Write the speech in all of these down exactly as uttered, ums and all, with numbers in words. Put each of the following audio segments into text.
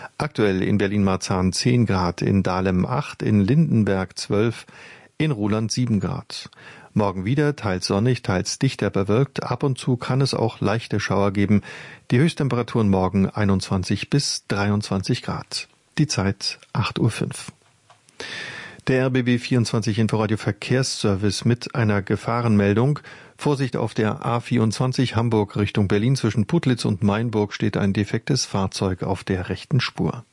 Aktuell in Berlin-Marzahn zehn Grad, in Dahlem acht, in Lindenberg zwölf, in Ruhland sieben Grad. Morgen wieder teils sonnig, teils dichter bewölkt. Ab und zu kann es auch leichte Schauer geben. Die Höchsttemperaturen morgen einundzwanzig bis dreiundzwanzig Grad. Die Zeit acht Uhr fünf. Der R B B vierundzwanzig Inforadio Verkehrsservice mit einer Gefahrenmeldung. Vorsicht, auf der A vierundzwanzig Hamburg Richtung Berlin zwischen Putlitz und Mainburg steht ein defektes Fahrzeug auf der rechten Spur.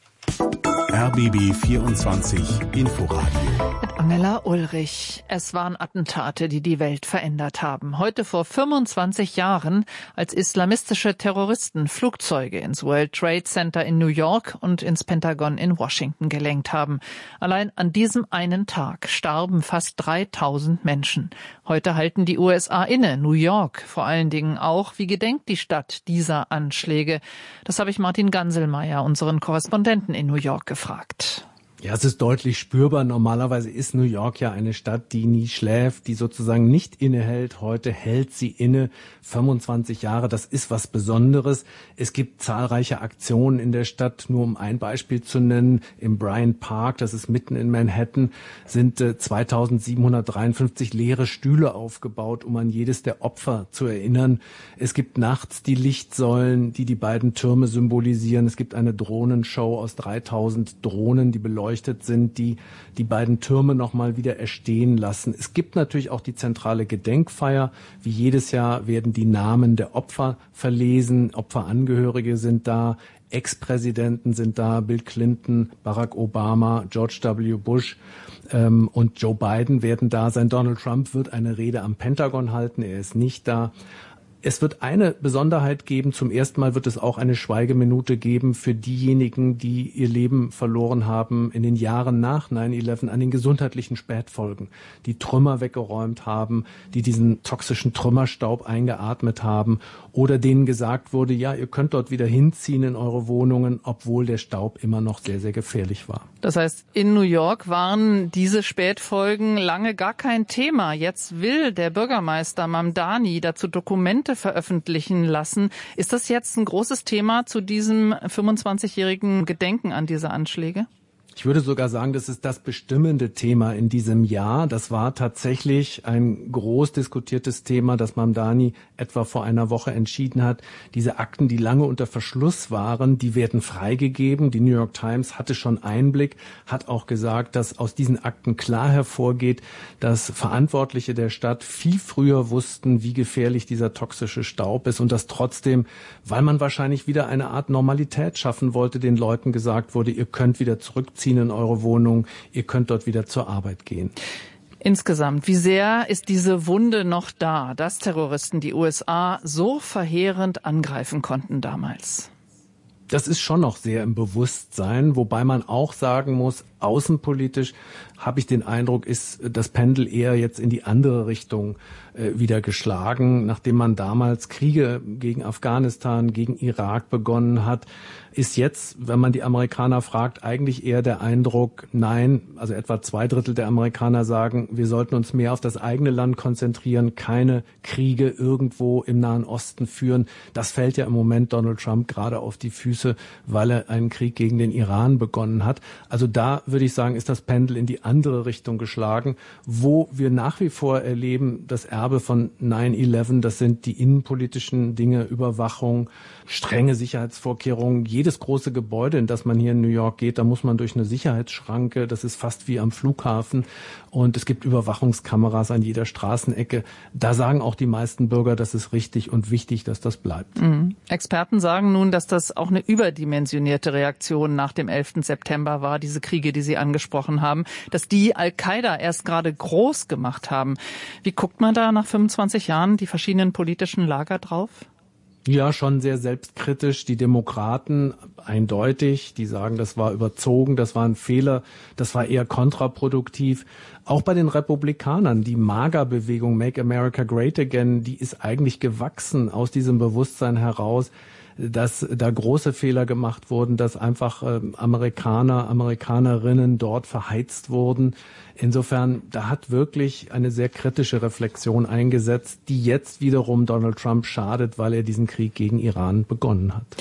R B B vierundzwanzig Inforadio. Mit Angela Ulrich. Es waren Attentate, die die Welt verändert haben. Heute vor fünfundzwanzig Jahren, als islamistische Terroristen Flugzeuge ins World Trade Center in New York und ins Pentagon in Washington gelenkt haben. Allein an diesem einen Tag starben fast dreitausend Menschen. Heute halten die U S A inne, New York vor allen Dingen auch. Wie gedenkt die Stadt dieser Anschläge? Das habe ich Martin Ganselmeier, unseren Korrespondenten in New York, gefragt. Ja, es ist deutlich spürbar. Normalerweise ist New York ja eine Stadt, die nie schläft, die sozusagen nicht innehält. Heute hält sie inne. fünfundzwanzig Jahre, das ist was Besonderes. Es gibt zahlreiche Aktionen in der Stadt. Nur um ein Beispiel zu nennen, im Bryant Park, das ist mitten in Manhattan, sind äh, zweitausendsiebenhundertdreiundfünfzig leere Stühle aufgebaut, um an jedes der Opfer zu erinnern. Es gibt nachts die Lichtsäulen, die die beiden Türme symbolisieren. Es gibt eine Drohnenshow aus dreitausend Drohnen, die beleuchtet sind, die die beiden Türme nochmal wieder erstehen lassen. Es gibt natürlich auch die zentrale Gedenkfeier. Wie jedes Jahr werden die Namen der Opfer verlesen. Opferangehörige sind da, Ex-Präsidenten sind da, Bill Clinton, Barack Obama, George W. Bush ähm, und Joe Biden werden da sein. Donald Trump wird eine Rede am Pentagon halten, er ist nicht da. Es wird eine Besonderheit geben. Zum ersten Mal wird es auch eine Schweigeminute geben für diejenigen, die ihr Leben verloren haben in den Jahren nach neun elf an den gesundheitlichen Spätfolgen, die Trümmer weggeräumt haben, die diesen toxischen Trümmerstaub eingeatmet haben oder denen gesagt wurde, ja, ihr könnt dort wieder hinziehen in eure Wohnungen, obwohl der Staub immer noch sehr, sehr gefährlich war. Das heißt, in New York waren diese Spätfolgen lange gar kein Thema. Jetzt will der Bürgermeister Mamdani dazu Dokumente veröffentlichen lassen. Ist das jetzt ein großes Thema zu diesem fünfundzwanzigjährigen Gedenken an diese Anschläge? Ich würde sogar sagen, das ist das bestimmende Thema in diesem Jahr. Das war tatsächlich ein groß diskutiertes Thema, das Mamdani etwa vor einer Woche entschieden hat. Diese Akten, die lange unter Verschluss waren, die werden freigegeben. Die New York Times hatte schon Einblick, hat auch gesagt, dass aus diesen Akten klar hervorgeht, dass Verantwortliche der Stadt viel früher wussten, wie gefährlich dieser toxische Staub ist und dass trotzdem, weil man wahrscheinlich wieder eine Art Normalität schaffen wollte, den Leuten gesagt wurde, ihr könnt wieder zurückziehen in eure Wohnung, ihr könnt dort wieder zur Arbeit gehen. Insgesamt, wie sehr ist diese Wunde noch da, dass Terroristen die U S A so verheerend angreifen konnten damals? Das ist schon noch sehr im Bewusstsein, wobei man auch sagen muss, außenpolitisch habe ich den Eindruck, ist das Pendel eher jetzt in die andere Richtung äh, wieder geschlagen. Nachdem man damals Kriege gegen Afghanistan, gegen Irak begonnen hat, ist jetzt, wenn man die Amerikaner fragt, eigentlich eher der Eindruck, nein, also etwa zwei Drittel der Amerikaner sagen, wir sollten uns mehr auf das eigene Land konzentrieren, keine Kriege irgendwo im Nahen Osten führen. Das fällt ja im Moment Donald Trump gerade auf die Füße, weil er einen Krieg gegen den Iran begonnen hat. Also da würde ich sagen, ist das Pendel in die andere Richtung geschlagen. Wo wir nach wie vor erleben, das Erbe von neun elf, das sind die innenpolitischen Dinge, Überwachung, strenge Sicherheitsvorkehrungen. Jedes große Gebäude, in das man hier in New York geht, da muss man durch eine Sicherheitsschranke. Das ist fast wie am Flughafen. Und es gibt Überwachungskameras an jeder Straßenecke. Da sagen auch die meisten Bürger, das ist richtig und wichtig, dass das bleibt. Mhm. Experten sagen nun, dass das auch eine überdimensionierte Reaktion nach dem elften September war, diese Kriege, die Sie angesprochen haben, dass die Al-Qaida erst gerade groß gemacht haben. Wie guckt man da nach fünfundzwanzig Jahren die verschiedenen politischen Lager drauf? Ja, schon sehr selbstkritisch. Die Demokraten eindeutig, die sagen, das war überzogen, das war ein Fehler, das war eher kontraproduktiv. Auch bei den Republikanern, die MAGA-Bewegung, Make America Great Again, die ist eigentlich gewachsen aus diesem Bewusstsein heraus, dass da große Fehler gemacht wurden, dass einfach äh, Amerikaner, Amerikanerinnen dort verheizt wurden. Insofern, da hat wirklich eine sehr kritische Reflexion eingesetzt, die jetzt wiederum Donald Trump schadet, weil er diesen Krieg gegen Iran begonnen hat.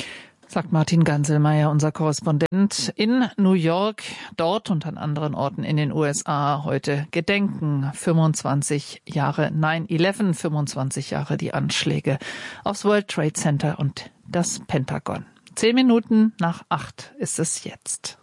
Sagt Martin Ganselmeier, unser Korrespondent in New York. Dort und an anderen Orten in den U S A heute gedenken. fünfundzwanzig Jahre nine eleven, fünfundzwanzig Jahre die Anschläge aufs World Trade Center und das Pentagon. Zehn Minuten nach acht ist es jetzt.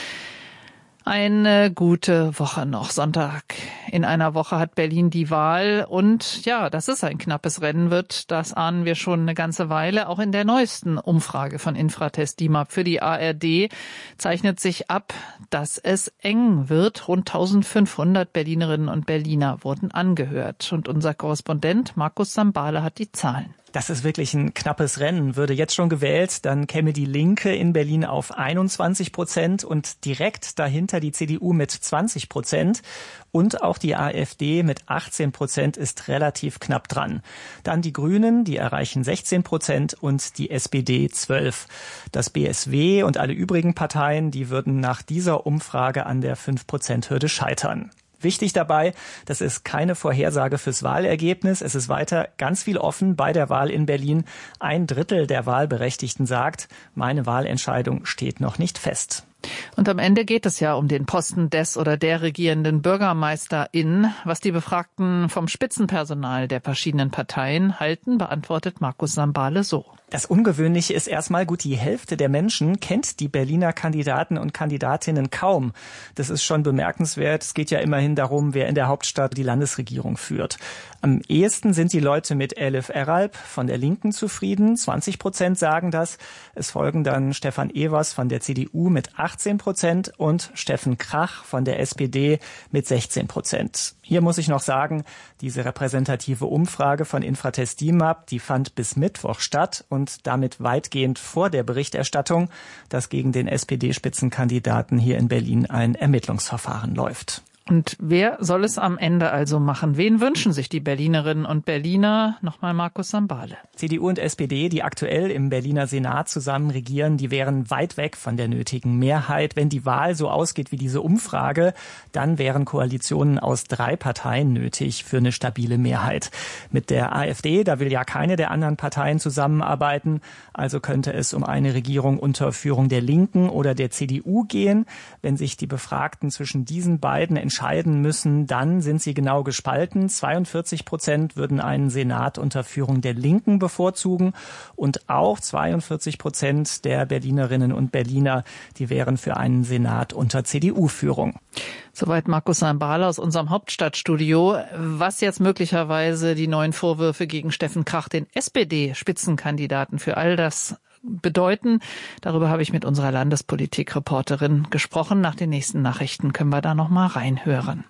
Eine gute Woche noch. Sonntag. In einer Woche hat Berlin die Wahl. Und ja, dass es ein knappes Rennen wird, das ahnen wir schon eine ganze Weile. Auch in der neuesten Umfrage von Infratest D I M A P für die A R D zeichnet sich ab, dass es eng wird. Rund eintausendfünfhundert Berlinerinnen und Berliner wurden angehört. Und unser Korrespondent Markus Sambale hat die Zahlen. Das ist wirklich ein knappes Rennen. Würde jetzt schon gewählt, dann käme die Linke in Berlin auf einundzwanzig Prozent und direkt dahinter die C D U mit zwanzig Prozent. Und auch die AfD mit achtzehn Prozent ist relativ knapp dran. Dann die Grünen, die erreichen sechzehn Prozent und die S P D zwölf. Das B S W und alle übrigen Parteien, die würden nach dieser Umfrage an der fünf Prozent Hürde scheitern. Wichtig dabei, das ist keine Vorhersage fürs Wahlergebnis. Es ist weiter ganz viel offen bei der Wahl in Berlin. Ein Drittel der Wahlberechtigten sagt, meine Wahlentscheidung steht noch nicht fest. Und am Ende geht es ja um den Posten des oder der regierenden Bürgermeisterin. Was die Befragten vom Spitzenpersonal der verschiedenen Parteien halten, beantwortet Markus Sambale so. Das Ungewöhnliche ist erstmal, gut, die Hälfte der Menschen kennt die Berliner Kandidaten und Kandidatinnen kaum. Das ist schon bemerkenswert. Es geht ja immerhin darum, wer in der Hauptstadt die Landesregierung führt. Am ehesten sind die Leute mit Elif Eralp von der Linken zufrieden. zwanzig Prozent sagen das. Es folgen dann Stefan Evers von der C D U mit achtzehn Prozent und Steffen Krach von der S P D mit sechzehn Prozent. Hier muss ich noch sagen, diese repräsentative Umfrage von Infratest D I M A P, die fand bis Mittwoch statt und damit weitgehend vor der Berichterstattung, dass gegen den S P D-Spitzenkandidaten hier in Berlin ein Ermittlungsverfahren läuft. Und wer soll es am Ende also machen? Wen wünschen sich die Berlinerinnen und Berliner? Nochmal Markus Sambale. C D U und S P D, die aktuell im Berliner Senat zusammen regieren, die wären weit weg von der nötigen Mehrheit. Wenn die Wahl so ausgeht wie diese Umfrage, dann wären Koalitionen aus drei Parteien nötig für eine stabile Mehrheit. Mit der AfD, da will ja keine der anderen Parteien zusammenarbeiten. Also könnte es um eine Regierung unter Führung der Linken oder der C D U gehen. Wenn sich die Befragten zwischen diesen beiden entscheiden müssen, dann sind sie genau gespalten. zweiundvierzig Prozent würden einen Senat unter Führung der Linken bevorzugen und auch zweiundvierzig Prozent der Berlinerinnen und Berliner, die wären für einen Senat unter C D U-Führung. Soweit Markus Sambale aus unserem Hauptstadtstudio. Was jetzt möglicherweise die neuen Vorwürfe gegen Steffen Krach, den S P D-Spitzenkandidaten, für all das bedeuten. Darüber habe ich mit unserer Landespolitik-Reporterin gesprochen. Nach den nächsten Nachrichten können wir da noch mal reinhören.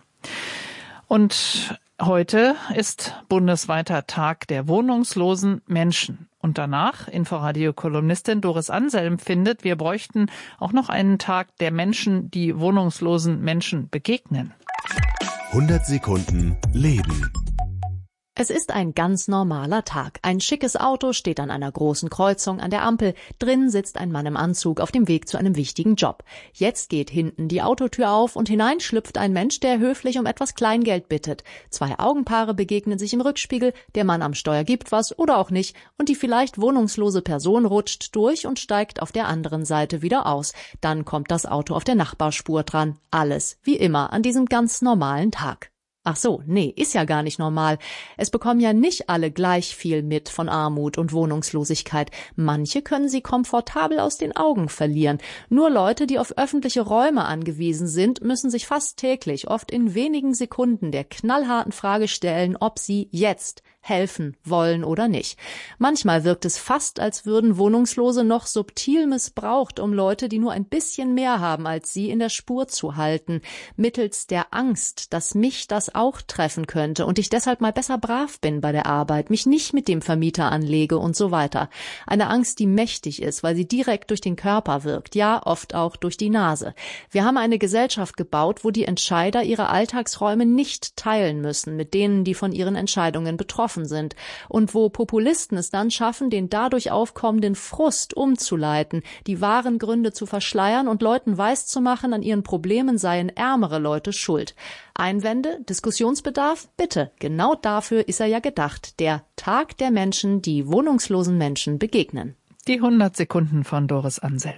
Und heute ist bundesweiter Tag der wohnungslosen Menschen. Und danach, Inforadio-Kolumnistin Doris Anselm findet, wir bräuchten auch noch einen Tag der Menschen, die wohnungslosen Menschen begegnen. hundert Sekunden Leben. Es ist ein ganz normaler Tag. Ein schickes Auto steht an einer großen Kreuzung an der Ampel. Drin sitzt ein Mann im Anzug auf dem Weg zu einem wichtigen Job. Jetzt geht hinten die Autotür auf und hinein schlüpft ein Mensch, der höflich um etwas Kleingeld bittet. Zwei Augenpaare begegnen sich im Rückspiegel, der Mann am Steuer gibt was oder auch nicht und die vielleicht wohnungslose Person rutscht durch und steigt auf der anderen Seite wieder aus. Dann kommt das Auto auf der Nachbarspur dran. Alles wie immer an diesem ganz normalen Tag. Ach so, nee, ist ja gar nicht normal. Es bekommen ja nicht alle gleich viel mit von Armut und Wohnungslosigkeit. Manche können sie komfortabel aus den Augen verlieren. Nur Leute, die auf öffentliche Räume angewiesen sind, müssen sich fast täglich, oft in wenigen Sekunden, der knallharten Frage stellen, ob sie jetzt helfen wollen oder nicht. Manchmal wirkt es fast, als würden Wohnungslose noch subtil missbraucht, um Leute, die nur ein bisschen mehr haben als sie, in der Spur zu halten, mittels der Angst, dass mich das auch treffen könnte und ich deshalb mal besser brav bin bei der Arbeit, mich nicht mit dem Vermieter anlege und so weiter. Eine Angst, die mächtig ist, weil sie direkt durch den Körper wirkt, ja, oft auch durch die Nase. Wir haben eine Gesellschaft gebaut, wo die Entscheider ihre Alltagsräume nicht teilen müssen mit denen, die von ihren Entscheidungen betroffen sind und wo Populisten es dann schaffen, den dadurch aufkommenden Frust umzuleiten, die wahren Gründe zu verschleiern und Leuten weiszumachen, an ihren Problemen seien ärmere Leute schuld. Einwände, Diskussionsbedarf? Bitte, genau dafür ist er ja gedacht, der Tag der Menschen, die wohnungslosen Menschen begegnen. Die hundert Sekunden von Doris Anselm.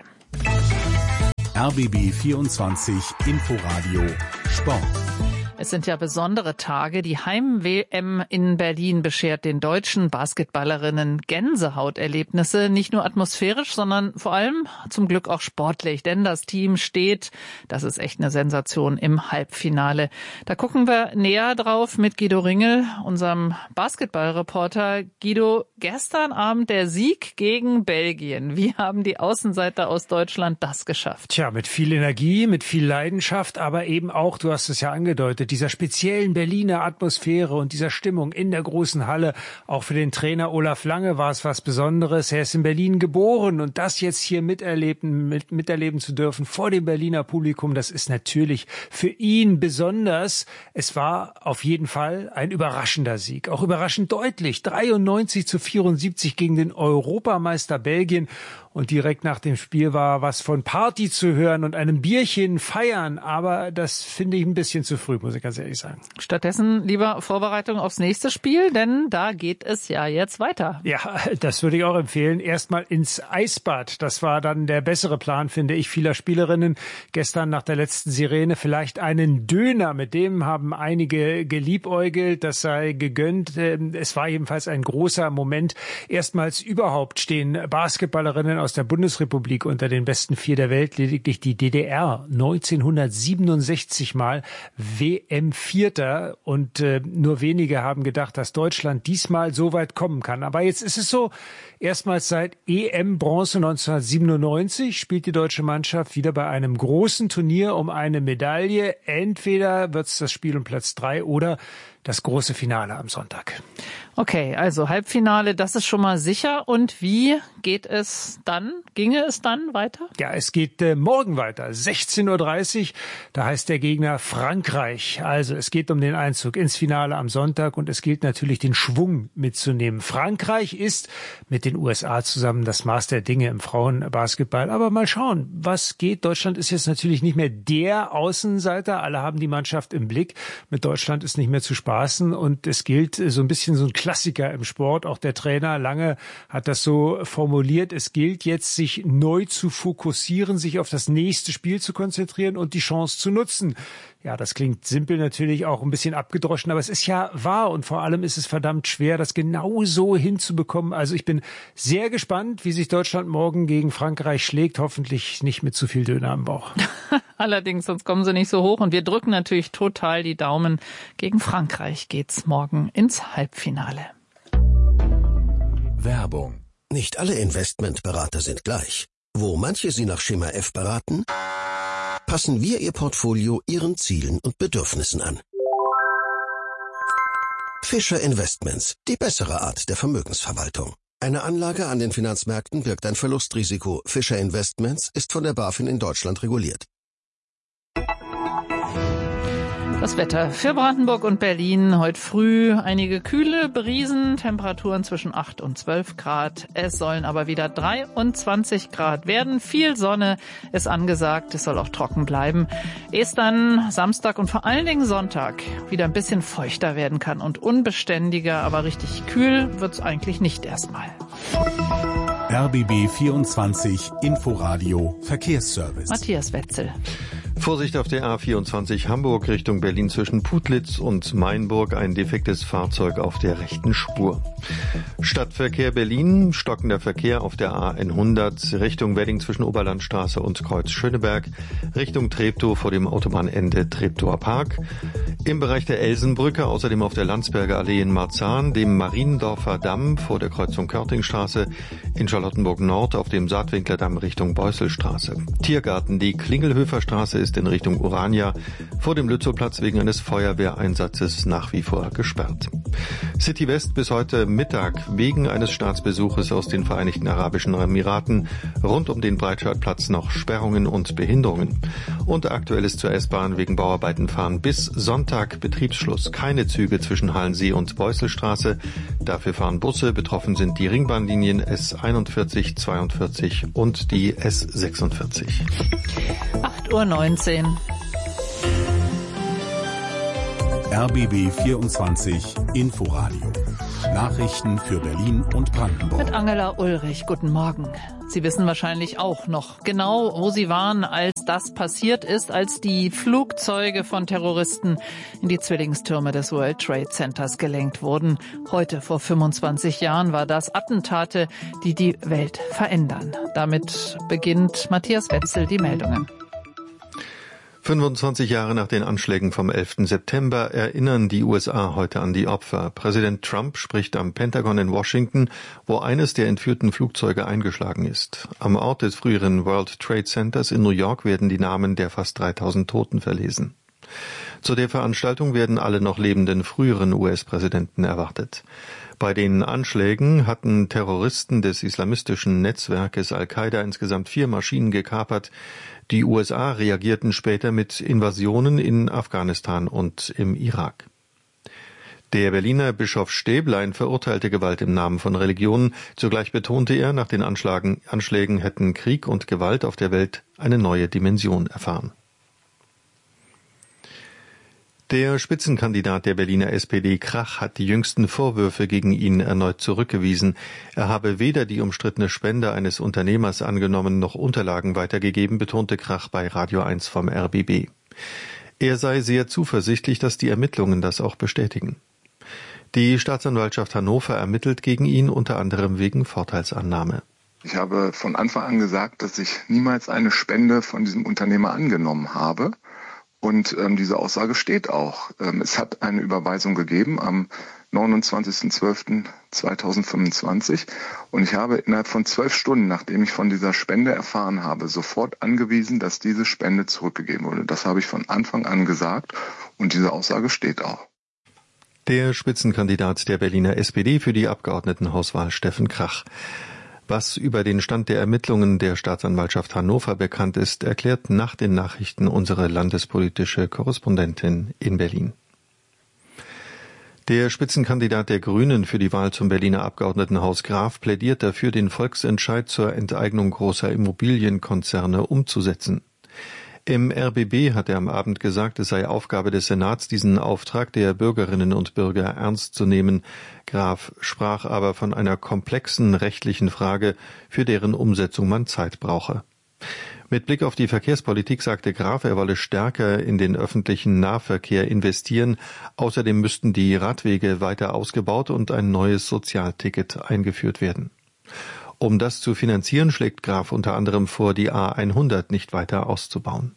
R B B vierundzwanzig Inforadio Sport. Es sind ja besondere Tage. Die Heim-W M in Berlin beschert den deutschen Basketballerinnen Gänsehauterlebnisse. Nicht nur atmosphärisch, sondern vor allem zum Glück auch sportlich. Denn das Team steht, das ist echt eine Sensation, im Halbfinale. Da gucken wir näher drauf mit Guido Ringel, unserem Basketballreporter. Guido, gestern Abend der Sieg gegen Belgien. Wie haben die Außenseiter aus Deutschland das geschafft? Tja, mit viel Energie, mit viel Leidenschaft, aber eben auch, du hast es ja angedeutet, dieser speziellen Berliner Atmosphäre und dieser Stimmung in der großen Halle. Auch für den Trainer Olaf Lange war es was Besonderes. Er ist in Berlin geboren und das jetzt hier miterleben, mit, miterleben zu dürfen vor dem Berliner Publikum, das ist natürlich für ihn besonders. Es war auf jeden Fall ein überraschender Sieg, auch überraschend deutlich. dreiundneunzig zu vierundsiebzig gegen den Europameister Belgien. Und direkt nach dem Spiel war was von Party zu hören und einem Bierchen feiern. Aber das finde ich ein bisschen zu früh, muss ich ganz ehrlich sagen. Stattdessen lieber Vorbereitung aufs nächste Spiel, denn da geht es ja jetzt weiter. Ja, das würde ich auch empfehlen. Erstmal ins Eisbad. Das war dann der bessere Plan, finde ich, vieler Spielerinnen. Gestern nach der letzten Sirene vielleicht einen Döner. Mit dem haben einige geliebäugelt. Das sei gegönnt. Es war jedenfalls ein großer Moment. Erstmals überhaupt stehen Basketballerinnen aus der Bundesrepublik unter den besten vier der Welt, lediglich die D D R neunzehnhundertsiebenundsechzig mal W M-Vierter und äh, nur wenige haben gedacht, dass Deutschland diesmal so weit kommen kann. Aber jetzt ist es so, erstmals seit E M-Bronze neunzehnhundertsiebenundneunzig spielt die deutsche Mannschaft wieder bei einem großen Turnier um eine Medaille. Entweder wird es das Spiel um Platz drei oder das große Finale am Sonntag. Okay, also Halbfinale, das ist schon mal sicher. Und wie geht es dann? Ginge es dann weiter? Ja, es geht äh, morgen weiter, sechzehn Uhr dreißig. Da heißt der Gegner Frankreich. Also es geht um den Einzug ins Finale am Sonntag und es gilt natürlich, den Schwung mitzunehmen. Frankreich ist mit den U S A zusammen das Maß der Dinge im Frauenbasketball. Aber mal schauen, was geht. Deutschland ist jetzt natürlich nicht mehr der Außenseiter. Alle haben die Mannschaft im Blick. Mit Deutschland ist nicht mehr zu spaßen. Und es gilt so ein bisschen so ein Klassiker im Sport. Auch der Trainer Lange hat das so formuliert. Es gilt jetzt, sich neu zu fokussieren, sich auf das nächste Spiel zu konzentrieren und die Chance zu nutzen. Ja, das klingt simpel, natürlich auch ein bisschen abgedroschen, aber es ist ja wahr und vor allem ist es verdammt schwer, das genau so hinzubekommen. Also ich bin sehr gespannt, wie sich Deutschland morgen gegen Frankreich schlägt. Hoffentlich nicht mit zu viel Döner am Bauch. Allerdings, sonst kommen sie nicht so hoch. Und wir drücken natürlich total die Daumen. Gegen Frankreich geht's morgen ins Halbfinale. Werbung. Nicht alle Investmentberater sind gleich. Wo manche Sie nach Schema F beraten, passen wir Ihr Portfolio Ihren Zielen und Bedürfnissen an. Fischer Investments, die bessere Art der Vermögensverwaltung. Eine Anlage an den Finanzmärkten birgt ein Verlustrisiko. Fischer Investments ist von der BaFin in Deutschland reguliert. Das Wetter für Brandenburg und Berlin. Heute früh einige kühle Briesen, Temperaturen zwischen acht und zwölf Grad. Es sollen aber wieder dreiundzwanzig Grad werden. Viel Sonne ist angesagt. Es soll auch trocken bleiben. Ehe dann Samstag und vor allen Dingen Sonntag wieder ein bisschen feuchter werden kann und unbeständiger, aber richtig kühl wird's eigentlich nicht erstmal. R B B vierundzwanzig Inforadio Verkehrsservice. Matthias Wetzel. Vorsicht auf der A vierundzwanzig Hamburg Richtung Berlin zwischen Putlitz und Mainburg, ein defektes Fahrzeug auf der rechten Spur. Stadtverkehr Berlin, stockender Verkehr auf der A hundert Richtung Wedding zwischen Oberlandstraße und Kreuz Schöneberg, Richtung Treptow vor dem Autobahnende Treptower Park. Im Bereich der Elsenbrücke, außerdem auf der Landsberger Allee in Marzahn, dem Mariendorfer Damm vor der Kreuzung Körtingstraße, in Charlottenburg Nord auf dem Saatwinkler Damm Richtung Beusselstraße. Tiergarten, die Klingelhöfer Straße ist in Richtung Urania vor dem Lützowplatz wegen eines Feuerwehreinsatzes nach wie vor gesperrt. City West bis heute Mittag wegen eines Staatsbesuches aus den Vereinigten Arabischen Emiraten rund um den Breitscheidplatz noch Sperrungen und Behinderungen. Und aktuell ist zur S-Bahn wegen Bauarbeiten fahren bis Sonntag Betriebsschluss. Keine Züge zwischen Hallensee und Beusselstraße. Dafür fahren Busse. Betroffen sind die Ringbahnlinien S einundvierzig, zweiundvierzig und die S sechsundvierzig. acht Uhr neunzehn. R B B vierundzwanzig Inforadio Nachrichten für Berlin und Brandenburg. Mit Angela Ulrich, guten Morgen. Sie wissen wahrscheinlich auch noch genau, wo Sie waren, als das passiert ist, als die Flugzeuge von Terroristen in die Zwillingstürme des World Trade Centers gelenkt wurden. Heute vor fünfundzwanzig Jahren war das Attentate, die die Welt verändern. Damit beginnt Matthias Wetzel die Meldungen. fünfundzwanzig Jahre nach den Anschlägen vom elften September erinnern die U S A heute an die Opfer. Präsident Trump spricht am Pentagon in Washington, wo eines der entführten Flugzeuge eingeschlagen ist. Am Ort des früheren World Trade Centers in New York werden die Namen der fast dreitausend Toten verlesen. Zu der Veranstaltung werden alle noch lebenden früheren U S-Präsidenten erwartet. Bei den Anschlägen hatten Terroristen des islamistischen Netzwerkes Al-Qaida insgesamt vier Maschinen gekapert. Die U S A reagierten später mit Invasionen in Afghanistan und im Irak. Der Berliner Bischof Stäblein verurteilte Gewalt im Namen von Religionen. Zugleich betonte er, nach den Anschlägen, Anschlägen hätten Krieg und Gewalt auf der Welt eine neue Dimension erfahren. Der Spitzenkandidat der Berliner S P D, Krach, hat die jüngsten Vorwürfe gegen ihn erneut zurückgewiesen. Er habe weder die umstrittene Spende eines Unternehmers angenommen noch Unterlagen weitergegeben, betonte Krach bei Radio eins vom R B B. Er sei sehr zuversichtlich, dass die Ermittlungen das auch bestätigen. Die Staatsanwaltschaft Hannover ermittelt gegen ihn unter anderem wegen Vorteilsannahme. Ich habe von Anfang an gesagt, dass ich niemals eine Spende von diesem Unternehmer angenommen habe. Und ähm, diese Aussage steht auch. Ähm, es hat eine Überweisung gegeben am neunundzwanzigsten zwölften zweitausendfünfundzwanzig und ich habe innerhalb von zwölf Stunden, nachdem ich von dieser Spende erfahren habe, sofort angewiesen, dass diese Spende zurückgegeben wurde. Das habe ich von Anfang an gesagt und diese Aussage steht auch. Der Spitzenkandidat der Berliner S P D für die Abgeordnetenhauswahl, Steffen Krach. Was über den Stand der Ermittlungen der Staatsanwaltschaft Hannover bekannt ist, erklärt nach den Nachrichten unsere landespolitische Korrespondentin in Berlin. Der Spitzenkandidat der Grünen für die Wahl zum Berliner Abgeordnetenhaus Graf plädiert dafür, den Volksentscheid zur Enteignung großer Immobilienkonzerne umzusetzen. Im R B B hat er am Abend gesagt, es sei Aufgabe des Senats, diesen Auftrag der Bürgerinnen und Bürger ernst zu nehmen. Graf sprach aber von einer komplexen rechtlichen Frage, für deren Umsetzung man Zeit brauche. Mit Blick auf die Verkehrspolitik sagte Graf, er wolle stärker in den öffentlichen Nahverkehr investieren. Außerdem müssten die Radwege weiter ausgebaut und ein neues Sozialticket eingeführt werden. Um das zu finanzieren, schlägt Graf unter anderem vor, die A hundert nicht weiter auszubauen.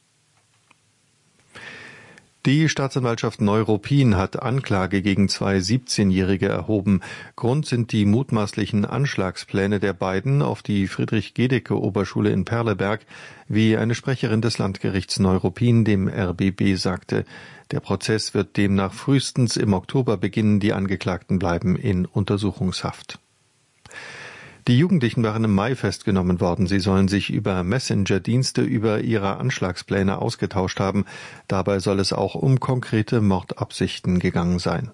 Die Staatsanwaltschaft Neuruppin hat Anklage gegen zwei siebzehnjährige erhoben. Grund sind die mutmaßlichen Anschlagspläne der beiden auf die Friedrich-Gedecke-Oberschule in Perleberg, wie eine Sprecherin des Landgerichts Neuruppin dem R B B sagte. Der Prozess wird demnach frühestens im Oktober beginnen, die Angeklagten bleiben in Untersuchungshaft. Die Jugendlichen waren im Mai festgenommen worden. Sie sollen sich über Messenger-Dienste über ihre Anschlagspläne ausgetauscht haben. Dabei soll es auch um konkrete Mordabsichten gegangen sein.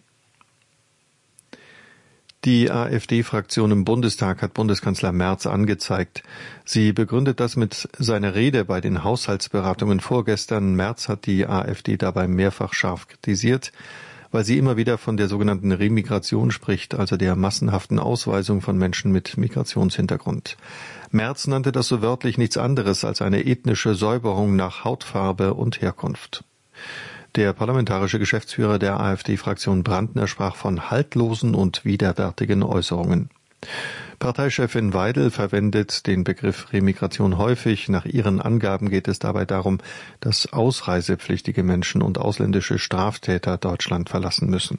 Die AfD-Fraktion im Bundestag hat Bundeskanzler Merz angezeigt. Sie begründet das mit seiner Rede bei den Haushaltsberatungen vorgestern. Merz hat die AfD dabei mehrfach scharf kritisiert, weil sie immer wieder von der sogenannten Remigration spricht, also der massenhaften Ausweisung von Menschen mit Migrationshintergrund. Merz nannte das so wörtlich nichts anderes als eine ethnische Säuberung nach Hautfarbe und Herkunft. Der parlamentarische Geschäftsführer der AfD-Fraktion Brandner sprach von haltlosen und widerwärtigen Äußerungen. Parteichefin Weidel verwendet den Begriff Remigration häufig. Nach ihren Angaben geht es dabei darum, dass ausreisepflichtige Menschen und ausländische Straftäter Deutschland verlassen müssen.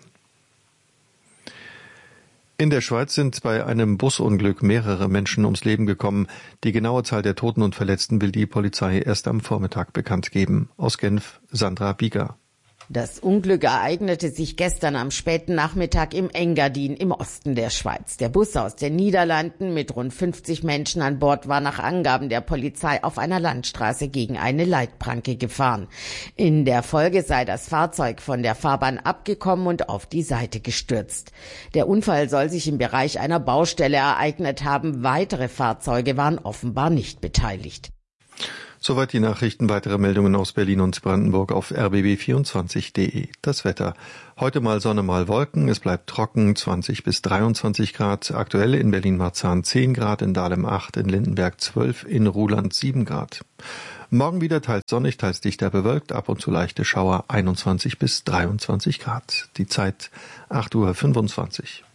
In der Schweiz sind bei einem Busunglück mehrere Menschen ums Leben gekommen. Die genaue Zahl der Toten und Verletzten will die Polizei erst am Vormittag bekannt geben. Aus Genf, Sandra Bieger. Das Unglück ereignete sich gestern am späten Nachmittag im Engadin im Osten der Schweiz. Der Bus aus den Niederlanden mit rund fünfzig Menschen an Bord war nach Angaben der Polizei auf einer Landstraße gegen eine Leitplanke gefahren. In der Folge sei das Fahrzeug von der Fahrbahn abgekommen und auf die Seite gestürzt. Der Unfall soll sich im Bereich einer Baustelle ereignet haben. Weitere Fahrzeuge waren offenbar nicht beteiligt. Soweit die Nachrichten. Weitere Meldungen aus Berlin und Brandenburg auf r b b vierundzwanzig punkt d e. Das Wetter. Heute mal Sonne, mal Wolken. Es bleibt trocken, zwanzig bis dreiundzwanzig Grad. Aktuell in Berlin-Marzahn zehn Grad, in Dahlem acht, in Lindenberg zwölf, in Ruhland sieben Grad. Morgen wieder teils sonnig, teils dichter bewölkt, ab und zu leichte Schauer, einundzwanzig bis dreiundzwanzig Grad. Die Zeit acht Uhr fünfundzwanzig.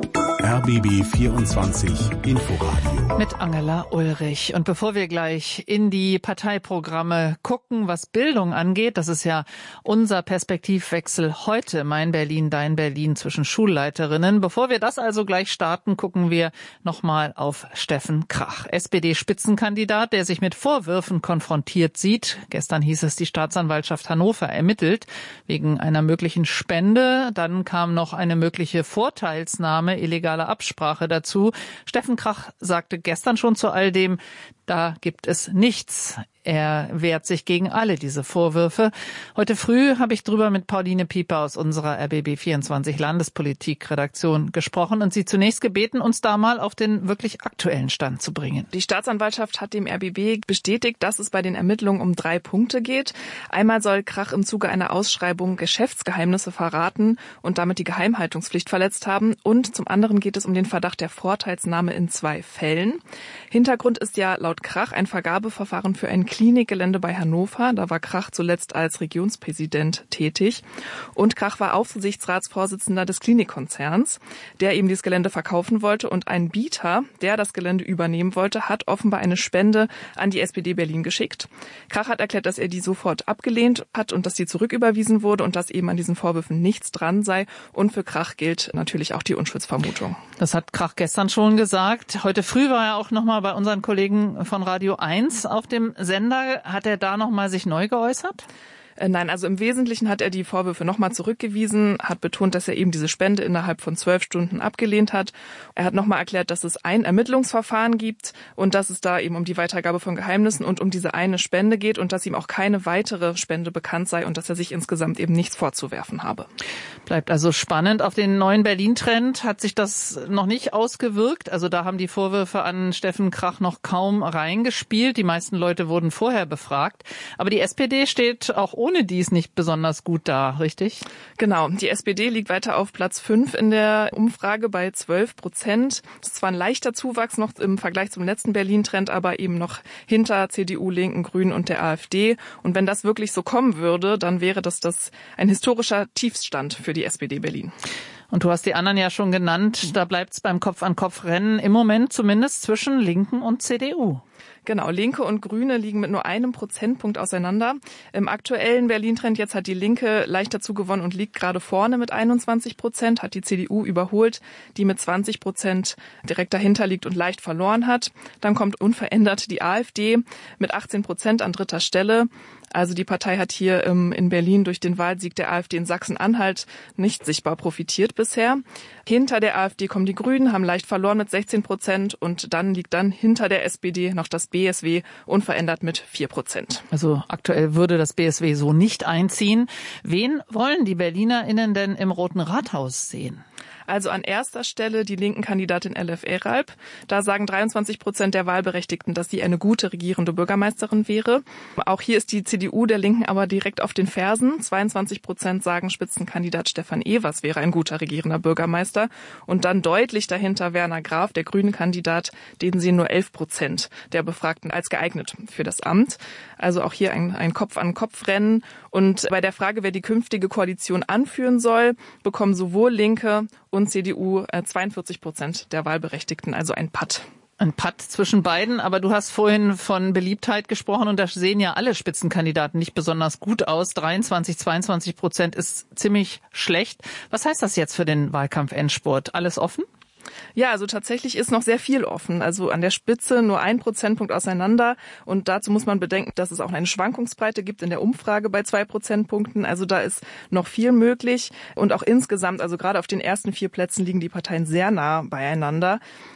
R B B vierundzwanzig Inforadio. Mit Angela Ulrich. Und bevor wir gleich in die Parteiprogramme gucken, was Bildung angeht, das ist ja unser Perspektivwechsel heute, mein Berlin, dein Berlin zwischen Schulleiterinnen. Bevor wir das also gleich starten, gucken wir nochmal auf Steffen Krach, S P D-Spitzenkandidat, der sich mit Vorwürfen konfrontiert sieht. Gestern hieß es, die Staatsanwaltschaft Hannover ermittelt wegen einer möglichen Spende. Dann kam noch eine mögliche Vorteilsnahme, illegale Absprache dazu. Steffen Krach sagte gestern schon zu all dem, da gibt es nichts. Er wehrt sich gegen alle diese Vorwürfe. Heute früh habe ich drüber mit Pauline Pieper aus unserer R B B vierundzwanzig Landespolitik-Redaktion gesprochen und sie zunächst gebeten, uns da mal auf den wirklich aktuellen Stand zu bringen. Die Staatsanwaltschaft hat dem R B B bestätigt, dass es bei den Ermittlungen um drei Punkte geht. Einmal soll Krach im Zuge einer Ausschreibung Geschäftsgeheimnisse verraten und damit die Geheimhaltungspflicht verletzt haben. Und zum anderen geht es um den Verdacht der Vorteilsnahme in zwei Fällen. Hintergrund ist ja laut Krach ein Vergabeverfahren für ein Klinikgelände bei Hannover. Da war Krach zuletzt als Regionspräsident tätig. Und Krach war Aufsichtsratsvorsitzender des Klinikkonzerns, der eben dieses Gelände verkaufen wollte. Und ein Bieter, der das Gelände übernehmen wollte, hat offenbar eine Spende an die S P D Berlin geschickt. Krach hat erklärt, dass er die sofort abgelehnt hat und dass sie zurücküberwiesen wurde und dass eben an diesen Vorwürfen nichts dran sei. Und für Krach gilt natürlich auch die Unschuldsvermutung. Das hat Krach gestern schon gesagt. Heute früh war er auch noch mal bei unseren Kollegen von Radio eins auf dem Sender. Hat er da noch mal sich neu geäußert? Nein, also im Wesentlichen hat er die Vorwürfe nochmal zurückgewiesen, hat betont, dass er eben diese Spende innerhalb von zwölf Stunden abgelehnt hat. Er hat nochmal erklärt, dass es ein Ermittlungsverfahren gibt und dass es da eben um die Weitergabe von Geheimnissen und um diese eine Spende geht und dass ihm auch keine weitere Spende bekannt sei und dass er sich insgesamt eben nichts vorzuwerfen habe. Bleibt also spannend. Auf den neuen Berlin-Trend hat sich das noch nicht ausgewirkt. Also da haben die Vorwürfe an Steffen Krach noch kaum reingespielt. Die meisten Leute wurden vorher befragt. Aber die S P D steht auch ohne dies nicht besonders gut da, richtig? Genau. Die S P D liegt weiter auf Platz fünf in der Umfrage bei zwölf Prozent. Das ist zwar ein leichter Zuwachs noch im Vergleich zum letzten Berlin-Trend, aber eben noch hinter C D U, Linken, Grünen und der AfD. Und wenn das wirklich so kommen würde, dann wäre das, das ein historischer Tiefstand für die S P D Berlin. Und du hast die anderen ja schon genannt. Da bleibt es beim Kopf-an-Kopf-Rennen im Moment zumindest zwischen Linken und C D U. Genau, Linke und Grüne liegen mit nur einem Prozentpunkt auseinander. Im aktuellen Berlin-Trend jetzt hat die Linke leicht dazu gewonnen und liegt gerade vorne mit einundzwanzig Prozent, hat die C D U überholt, die mit zwanzig Prozent direkt dahinter liegt und leicht verloren hat. Dann kommt unverändert die AfD mit achtzehn Prozent an dritter Stelle. Also die Partei hat hier ähm, in Berlin durch den Wahlsieg der AfD in Sachsen-Anhalt nicht sichtbar profitiert bisher. Hinter der AfD kommen die Grünen, haben leicht verloren mit sechzehn Prozent und dann liegt dann hinter der S P D noch das B S W unverändert mit vier Prozent. Also aktuell würde das B S W so nicht einziehen. Wen wollen die BerlinerInnen denn im Roten Rathaus sehen? Also an erster Stelle die linken Kandidatin Elif Eralp. Da sagen dreiundzwanzig Prozent der Wahlberechtigten, dass sie eine gute regierende Bürgermeisterin wäre. Auch hier ist die C D U der Linken aber direkt auf den Fersen. zweiundzwanzig Prozent sagen, Spitzenkandidat Stefan Evers wäre ein guter regierender Bürgermeister. Und dann deutlich dahinter Werner Graf, der grüne Kandidat, den sehen nur elf Prozent der Befragten als geeignet für das Amt. Also auch hier ein, ein Kopf-an-Kopf-Rennen. Und bei der Frage, wer die künftige Koalition anführen soll, bekommen sowohl Linke und C D U zweiundvierzig Prozent der Wahlberechtigten, also ein Patt. Ein Patt zwischen beiden, aber du hast vorhin von Beliebtheit gesprochen und da sehen ja alle Spitzenkandidaten nicht besonders gut aus. dreiundzwanzig, zweiundzwanzig Prozent ist ziemlich schlecht. Was heißt das jetzt für den Wahlkampf-Endspurt? Alles offen? Ja, also tatsächlich ist noch sehr viel offen. Also an der Spitze nur ein Prozentpunkt auseinander. Und dazu muss man bedenken, dass es auch eine Schwankungsbreite gibt in der Umfrage bei zwei Prozentpunkten. Also da ist noch viel möglich. Und auch insgesamt, also gerade auf den ersten vier Plätzen liegen die Parteien sehr nah beieinander.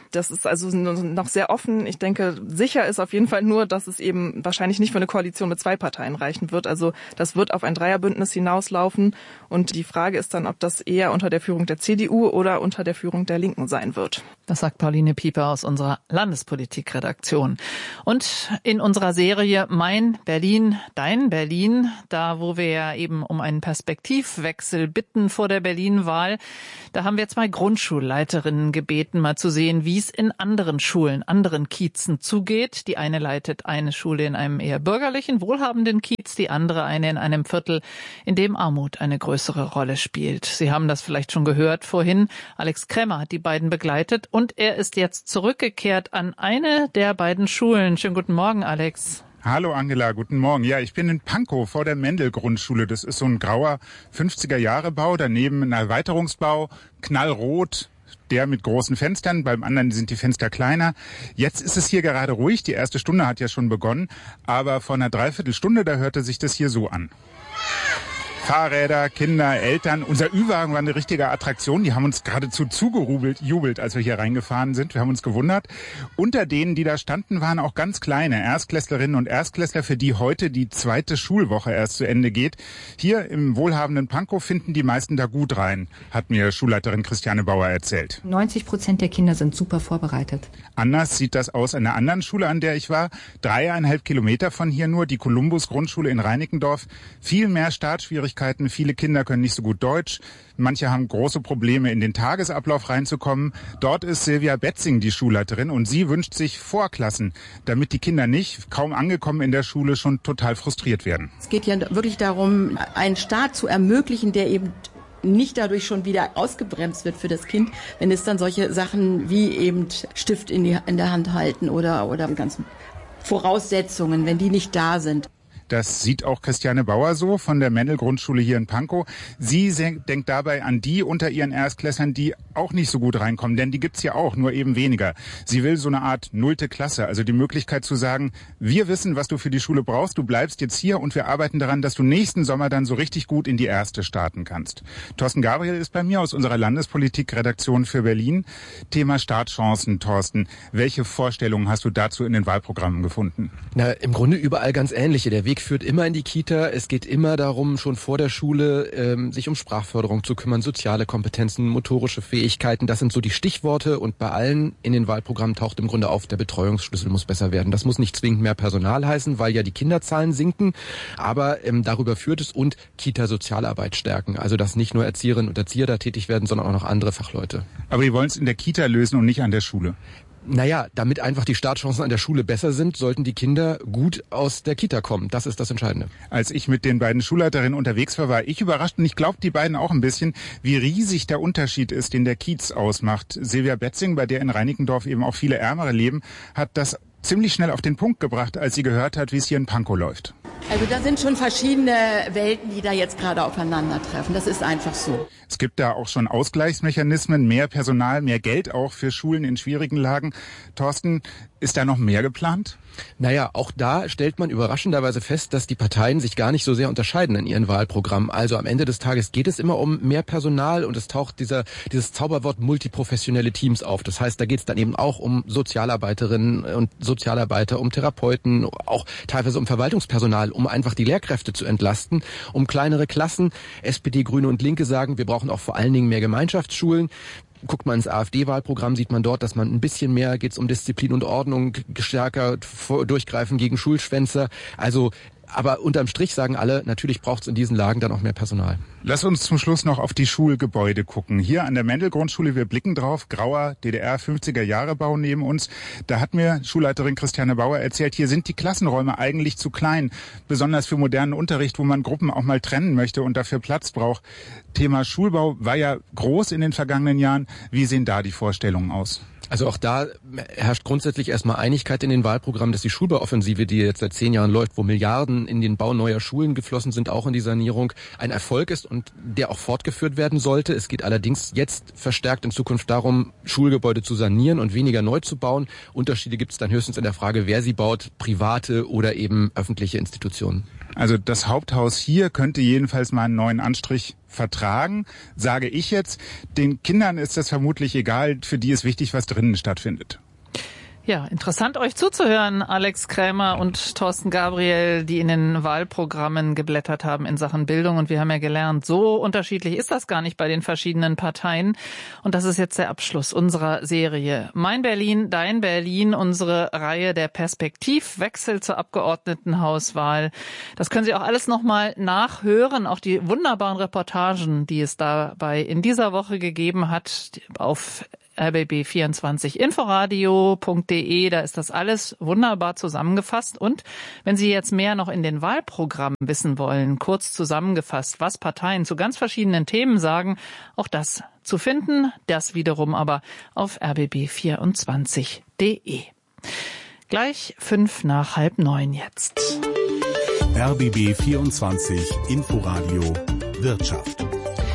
Das ist also noch sehr offen. Ich denke, sicher ist auf jeden Fall nur, dass es eben wahrscheinlich nicht für eine Koalition mit zwei Parteien reichen wird. Also das wird auf ein Dreierbündnis hinauslaufen. Und die Frage ist dann, ob das eher unter der Führung der C D U oder unter der Führung der Linken sein wird. Das sagt Pauline Pieper aus unserer Landespolitikredaktion. Und in unserer Serie Mein Berlin, Dein Berlin, da wo wir ja eben um einen Perspektivwechsel bitten vor der Berlin-Wahl, da haben wir zwei Grundschulleiterinnen gebeten, mal zu sehen, wie es in anderen Schulen, anderen Kiezen zugeht. Die eine leitet eine Schule in einem eher bürgerlichen, wohlhabenden Kiez, die andere eine in einem Viertel, in dem Armut eine größere Rolle spielt. Sie haben das vielleicht schon gehört vorhin. Alex Krämer hat die beiden begleitet und er ist jetzt zurückgekehrt an eine der beiden Schulen. Schönen guten Morgen, Alex. Hallo Angela, guten Morgen. Ja, ich bin in Pankow vor der Mendel-Grundschule. Das ist so ein grauer fünfziger-Jahre-Bau, daneben ein Erweiterungsbau, knallrot, der mit großen Fenstern, beim anderen sind die Fenster kleiner. Jetzt ist es hier gerade ruhig, die erste Stunde hat ja schon begonnen, aber vor einer Dreiviertelstunde, da hörte sich das hier so an. Fahrräder, Kinder, Eltern. Unser Ü-Wagen war eine richtige Attraktion. Die haben uns geradezu zugejubelt, jubelt, als wir hier reingefahren sind. Wir haben uns gewundert. Unter denen, die da standen, waren auch ganz kleine Erstklässlerinnen und Erstklässler, für die heute die zweite Schulwoche erst zu Ende geht. Hier im wohlhabenden Pankow finden die meisten da gut rein, hat mir Schulleiterin Christiane Bauer erzählt. neunzig Prozent der Kinder sind super vorbereitet. Anders sieht das aus an einer anderen Schule, an der ich war. Dreieinhalb Kilometer von hier nur, die Columbus-Grundschule in Reinickendorf. Viel mehr Startschwierigkeiten. Viele Kinder können nicht so gut Deutsch. Manche haben große Probleme, in den Tagesablauf reinzukommen. Dort ist Silvia Betzing die Schulleiterin und sie wünscht sich Vorklassen, damit die Kinder nicht, kaum angekommen in der Schule, schon total frustriert werden. Es geht ja wirklich darum, einen Start zu ermöglichen, der eben nicht dadurch schon wieder ausgebremst wird für das Kind, wenn es dann solche Sachen wie eben Stift in, die, in der Hand halten oder, oder die ganzen Voraussetzungen, wenn die nicht da sind. Das sieht auch Christiane Bauer so von der Mendel-Grundschule hier in Pankow. Sie denkt dabei an die unter ihren Erstklässlern, die auch nicht so gut reinkommen, denn die gibt's ja auch, nur eben weniger. Sie will so eine Art nullte Klasse, also die Möglichkeit zu sagen, wir wissen, was du für die Schule brauchst, du bleibst jetzt hier und wir arbeiten daran, dass du nächsten Sommer dann so richtig gut in die erste starten kannst. Thorsten Gabriel ist bei mir aus unserer Landespolitik-Redaktion für Berlin. Thema Startchancen, Thorsten. Welche Vorstellungen hast du dazu in den Wahlprogrammen gefunden? Na, im Grunde überall ganz ähnliche. Der Weg führt immer in die Kita. Es geht immer darum, schon vor der Schule ähm, sich um Sprachförderung zu kümmern, soziale Kompetenzen, motorische Fähigkeiten. Das sind so die Stichworte und bei allen in den Wahlprogrammen taucht im Grunde auf, der Betreuungsschlüssel muss besser werden. Das muss nicht zwingend mehr Personal heißen, weil ja die Kinderzahlen sinken, aber ähm, darüber führt es und Kita-Sozialarbeit stärken. Also dass nicht nur Erzieherinnen und Erzieher da tätig werden, sondern auch noch andere Fachleute. Aber die wollen es in der Kita lösen und nicht an der Schule. Naja, damit einfach die Startchancen an der Schule besser sind, sollten die Kinder gut aus der Kita kommen. Das ist das Entscheidende. Als ich mit den beiden Schulleiterinnen unterwegs war, war ich überrascht und ich glaube, die beiden auch ein bisschen, wie riesig der Unterschied ist, den der Kiez ausmacht. Silvia Betzing, bei der in Reinickendorf eben auch viele Ärmere leben, hat das ziemlich schnell auf den Punkt gebracht, als sie gehört hat, wie es hier in Pankow läuft. Also da sind schon verschiedene Welten, die da jetzt gerade aufeinandertreffen. Das ist einfach so. Es gibt da auch schon Ausgleichsmechanismen, mehr Personal, mehr Geld auch für Schulen in schwierigen Lagen. Thorsten, ist da noch mehr geplant? Naja, auch da stellt man überraschenderweise fest, dass die Parteien sich gar nicht so sehr unterscheiden in ihren Wahlprogrammen. Also am Ende des Tages geht es immer um mehr Personal und es taucht dieser dieses Zauberwort multiprofessionelle Teams auf. Das heißt, da geht es dann eben auch um Sozialarbeiterinnen und Sozialarbeiter, um Therapeuten, auch teilweise um Verwaltungspersonal, um einfach die Lehrkräfte zu entlasten, um kleinere Klassen. S P D, Grüne und Linke sagen, wir brauchen auch vor allen Dingen mehr Gemeinschaftsschulen. Guckt man ins AfD-Wahlprogramm, sieht man dort, dass man ein bisschen mehr, geht es um Disziplin und Ordnung, stärker durchgreifen gegen Schulschwänzer. Also, aber unterm Strich sagen alle, natürlich braucht es in diesen Lagen dann auch mehr Personal. Lass uns zum Schluss noch auf die Schulgebäude gucken. Hier an der Mendel-Grundschule, wir blicken drauf, grauer D D R-fünfziger-Jahre-Bau neben uns. Da hat mir Schulleiterin Christiane Bauer erzählt, hier sind die Klassenräume eigentlich zu klein, besonders für modernen Unterricht, wo man Gruppen auch mal trennen möchte und dafür Platz braucht. Thema Schulbau war ja groß in den vergangenen Jahren. Wie sehen da die Vorstellungen aus? Also auch da herrscht grundsätzlich erstmal Einigkeit in den Wahlprogrammen, dass die Schulbauoffensive, die jetzt seit zehn Jahren läuft, wo Milliarden in den Bau neuer Schulen geflossen sind, auch in die Sanierung, ein Erfolg ist und der auch fortgeführt werden sollte. Es geht allerdings jetzt verstärkt in Zukunft darum, Schulgebäude zu sanieren und weniger neu zu bauen. Unterschiede gibt es dann höchstens in der Frage, wer sie baut, private oder eben öffentliche Institutionen. Also das Haupthaus hier könnte jedenfalls mal einen neuen Anstrich vertragen, sage ich jetzt. Den Kindern ist das vermutlich egal, für die ist wichtig, was drinnen stattfindet. Ja, interessant euch zuzuhören, Alex Krämer und Thorsten Gabriel, die in den Wahlprogrammen geblättert haben in Sachen Bildung. Und wir haben ja gelernt, so unterschiedlich ist das gar nicht bei den verschiedenen Parteien. Und das ist jetzt der Abschluss unserer Serie Mein Berlin, Dein Berlin, unsere Reihe der Perspektivwechsel zur Abgeordnetenhauswahl. Das können Sie auch alles nochmal nachhören, auch die wunderbaren Reportagen, die es dabei in dieser Woche gegeben hat, auf R B B vierundzwanzig inforadio punkt de, da ist das alles wunderbar zusammengefasst. Und wenn Sie jetzt mehr noch in den Wahlprogrammen wissen wollen, kurz zusammengefasst, was Parteien zu ganz verschiedenen Themen sagen, auch das zu finden, das wiederum aber auf R B B vierundzwanzig punkt de. Gleich fünf nach halb neun jetzt. R B B vierundzwanzig Inforadio Wirtschaft.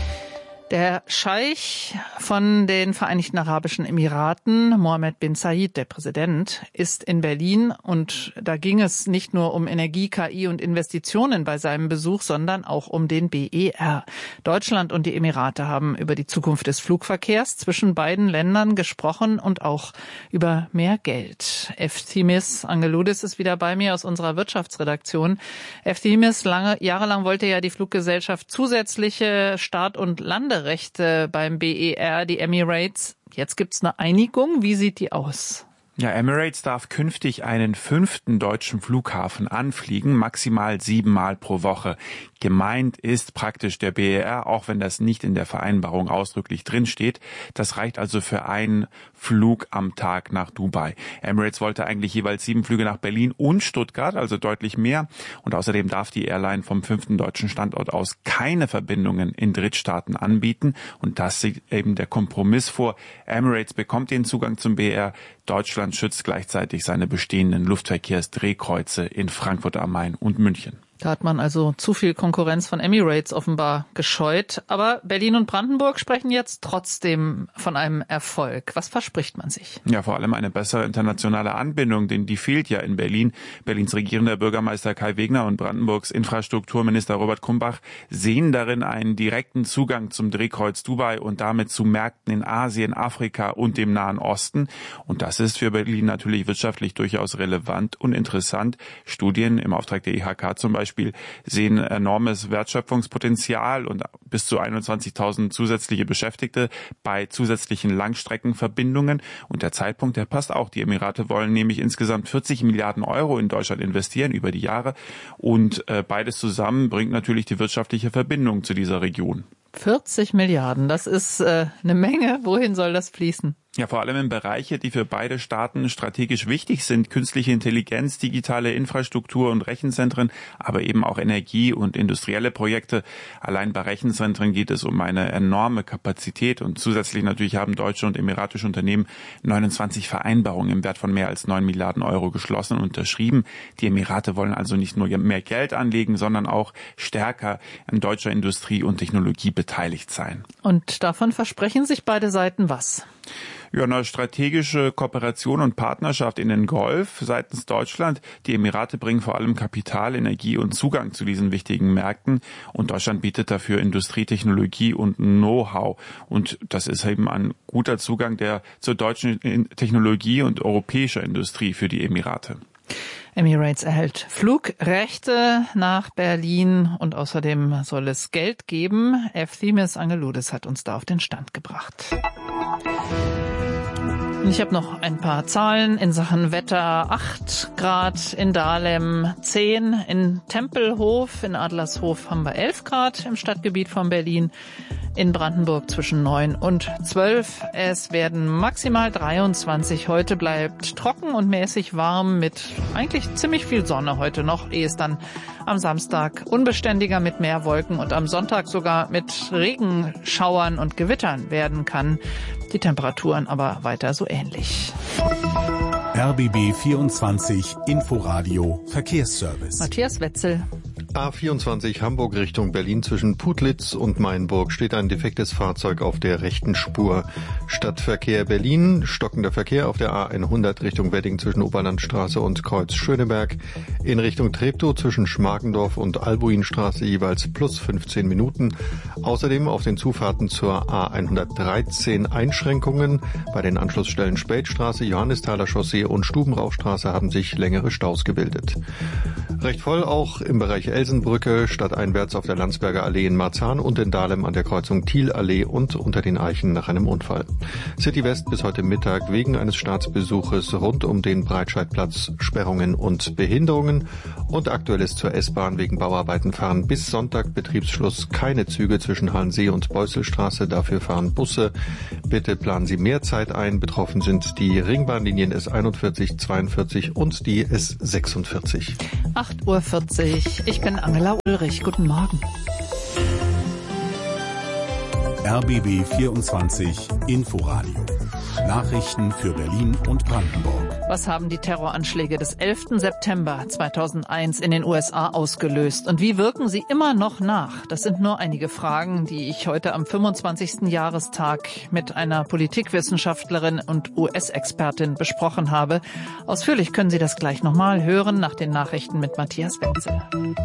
Der Scheich von den Vereinigten Arabischen Emiraten, Mohammed bin Zayed, der Präsident, ist in Berlin und da ging es nicht nur um Energie, K I und Investitionen bei seinem Besuch, sondern auch um den B E R. Deutschland und die Emirate haben über die Zukunft des Flugverkehrs zwischen beiden Ländern gesprochen und auch über mehr Geld. Eftimis Angeloudis ist wieder bei mir aus unserer Wirtschaftsredaktion. Eftimis, lange, jahrelang wollte ja die Fluggesellschaft zusätzliche Start- und Lande Rechte beim B E R, die Emirates. Jetzt gibt's eine Einigung. Wie sieht die aus? Ja, Emirates darf künftig einen fünften deutschen Flughafen anfliegen, maximal siebenmal pro Woche. Gemeint ist praktisch der B E R, auch wenn das nicht in der Vereinbarung ausdrücklich drinsteht. Das reicht also für einen Flug am Tag nach Dubai. Emirates wollte eigentlich jeweils sieben Flüge nach Berlin und Stuttgart, also deutlich mehr. Und außerdem darf die Airline vom fünften deutschen Standort aus keine Verbindungen in Drittstaaten anbieten. Und das sieht eben der Kompromiss vor. Emirates bekommt den Zugang zum B E R. Deutschland schützt gleichzeitig seine bestehenden Luftverkehrsdrehkreuze in Frankfurt am Main und München. Da hat man also zu viel Konkurrenz von Emirates offenbar gescheut. Aber Berlin und Brandenburg sprechen jetzt trotzdem von einem Erfolg. Was verspricht man sich? Ja, vor allem eine bessere internationale Anbindung, denn die fehlt ja in Berlin. Berlins regierender Bürgermeister Kai Wegner und Brandenburgs Infrastrukturminister Robert Kumbach sehen darin einen direkten Zugang zum Drehkreuz Dubai und damit zu Märkten in Asien, Afrika und dem Nahen Osten. Und das ist für Berlin natürlich wirtschaftlich durchaus relevant und interessant. Studien im Auftrag der I H K zum Beispiel sehen enormes Wertschöpfungspotenzial und bis zu einundzwanzigtausend zusätzliche Beschäftigte bei zusätzlichen Langstreckenverbindungen. Und der Zeitpunkt, der passt auch. Die Emirate wollen nämlich insgesamt vierzig Milliarden Euro in Deutschland investieren über die Jahre. Und äh, beides zusammen bringt natürlich die wirtschaftliche Verbindung zu dieser Region. vierzig Milliarden, das ist äh, eine Menge. Wohin soll das fließen? Ja, vor allem in Bereiche, die für beide Staaten strategisch wichtig sind. Künstliche Intelligenz, digitale Infrastruktur und Rechenzentren, aber eben auch Energie- und industrielle Projekte. Allein bei Rechenzentren geht es um eine enorme Kapazität und zusätzlich natürlich haben deutsche und emiratische Unternehmen neunundzwanzig Vereinbarungen im Wert von mehr als neun Milliarden Euro geschlossen und unterschrieben. Die Emirate wollen also nicht nur mehr Geld anlegen, sondern auch stärker an deutscher Industrie und Technologie beteiligt sein. Und davon versprechen sich beide Seiten was? Ja, eine strategische Kooperation und Partnerschaft in den Golf seitens Deutschland. Die Emirate bringen vor allem Kapital, Energie und Zugang zu diesen wichtigen Märkten. Und Deutschland bietet dafür Industrietechnologie und Know-how. Und das ist eben ein guter Zugang der zur deutschen Technologie und europäischer Industrie für die Emirate. Emirates erhält Flugrechte nach Berlin und außerdem soll es Geld geben. Eftimis Angeloudis hat uns da auf den Stand gebracht. Ich habe noch ein paar Zahlen in Sachen Wetter. acht Grad in Dahlem, zehn in Tempelhof, in Adlershof haben wir elf Grad im Stadtgebiet von Berlin. In Brandenburg zwischen neun und zwölf. Es werden maximal dreiundzwanzig. Heute bleibt trocken und mäßig warm mit eigentlich ziemlich viel Sonne heute noch, ehe es dann am Samstag unbeständiger mit mehr Wolken und am Sonntag sogar mit Regenschauern und Gewittern werden kann. Die Temperaturen aber weiter so ähnlich. R B B vierundzwanzig Inforadio Verkehrsservice. Matthias Wetzel. A vierundzwanzig Hamburg Richtung Berlin zwischen Putlitz und Mainburg steht ein defektes Fahrzeug auf der rechten Spur. Stadtverkehr Berlin, stockender Verkehr auf der A hundert Richtung Wedding zwischen Oberlandstraße und Kreuz Schöneberg. In Richtung Treptow zwischen Schmargendorf und Albuinstraße jeweils plus fünfzehn Minuten. Außerdem auf den Zufahrten zur A hundertdreizehn Einschränkungen. Bei den Anschlussstellen Spätstraße, Johannisthaler Chaussee und Stubenrauchstraße haben sich längere Staus gebildet. Recht voll auch im Bereich Elsenbrücke, stadteinwärts auf der Landsberger Allee in Marzahn und in Dahlem an der Kreuzung Thielallee und unter den Eichen nach einem Unfall. City West bis heute Mittag wegen eines Staatsbesuches rund um den Breitscheidplatz Sperrungen und Behinderungen und aktuell ist zur S-Bahn wegen Bauarbeiten fahren bis Sonntag Betriebsschluss keine Züge zwischen Halensee und Beusselstraße, dafür fahren Busse. Bitte planen Sie mehr Zeit ein. Betroffen sind die Ringbahnlinien S einundvierzig, zweiundvierzig und die S sechsundvierzig. acht Uhr vierzig. Ich bin Angela Ulrich. Guten Morgen. R B B vierundzwanzig Inforadio. Nachrichten für Berlin und Brandenburg. Was haben die Terroranschläge des elften September zweitausendeins in den U S A ausgelöst und wie wirken sie immer noch nach? Das sind nur einige Fragen, die ich heute am fünfundzwanzigsten Jahrestag mit einer Politikwissenschaftlerin und U S-Expertin besprochen habe. Ausführlich können Sie das gleich nochmal hören nach den Nachrichten mit Matthias Wenzel.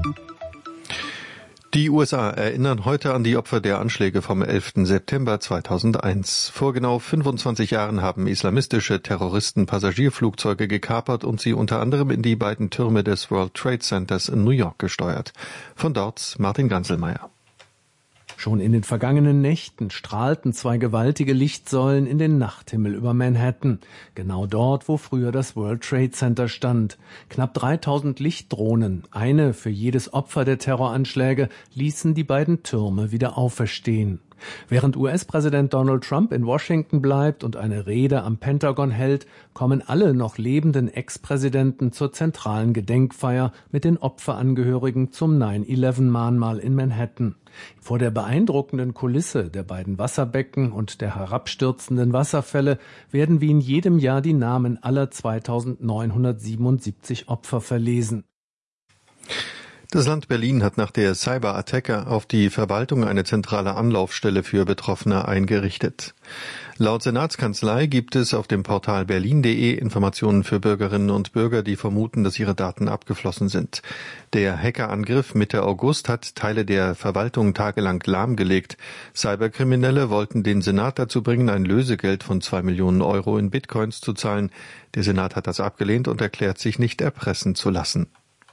Die U S A erinnern heute an die Opfer der Anschläge vom elften September zweitausendeins. Vor genau fünfundzwanzig Jahren haben islamistische Terroristen Passagierflugzeuge gekapert und sie unter anderem in die beiden Türme des World Trade Centers in New York gesteuert. Von dort Martin Ganselmeier. Schon in den vergangenen Nächten strahlten zwei gewaltige Lichtsäulen in den Nachthimmel über Manhattan. Genau dort, wo früher das World Trade Center stand. Knapp dreitausend Lichtdrohnen, eine für jedes Opfer der Terroranschläge, ließen die beiden Türme wieder auferstehen. Während U S-Präsident Donald Trump in Washington bleibt und eine Rede am Pentagon hält, kommen alle noch lebenden Ex-Präsidenten zur zentralen Gedenkfeier mit den Opferangehörigen zum nine eleven Mahnmal in Manhattan. Vor der beeindruckenden Kulisse der beiden Wasserbecken und der herabstürzenden Wasserfälle werden wie in jedem Jahr die Namen aller zweitausendneunhundertsiebenundsiebzig Opfer verlesen. Das Land Berlin hat nach der Cyberattacke auf die Verwaltung eine zentrale Anlaufstelle für Betroffene eingerichtet. Laut Senatskanzlei gibt es auf dem Portal berlin punkt de Informationen für Bürgerinnen und Bürger, die vermuten, dass ihre Daten abgeflossen sind. Der Hackerangriff Mitte August hat Teile der Verwaltung tagelang lahmgelegt. Cyberkriminelle wollten den Senat dazu bringen, ein Lösegeld von zwei Millionen Euro in Bitcoins zu zahlen. Der Senat hat das abgelehnt und erklärt sich nicht erpressen zu lassen.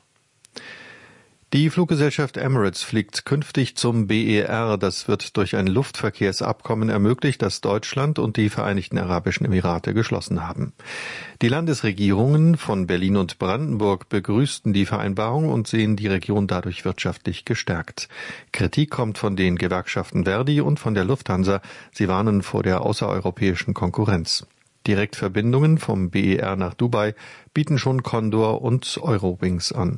Die Fluggesellschaft Emirates fliegt künftig zum B E R. Das wird durch ein Luftverkehrsabkommen ermöglicht, das Deutschland und die Vereinigten Arabischen Emirate geschlossen haben. Die Landesregierungen von Berlin und Brandenburg begrüßten die Vereinbarung und sehen die Region dadurch wirtschaftlich gestärkt. Kritik kommt von den Gewerkschaften Verdi und von der Lufthansa. Sie warnen vor der außereuropäischen Konkurrenz. Direktverbindungen vom B E R nach Dubai bieten schon Condor und Eurowings an.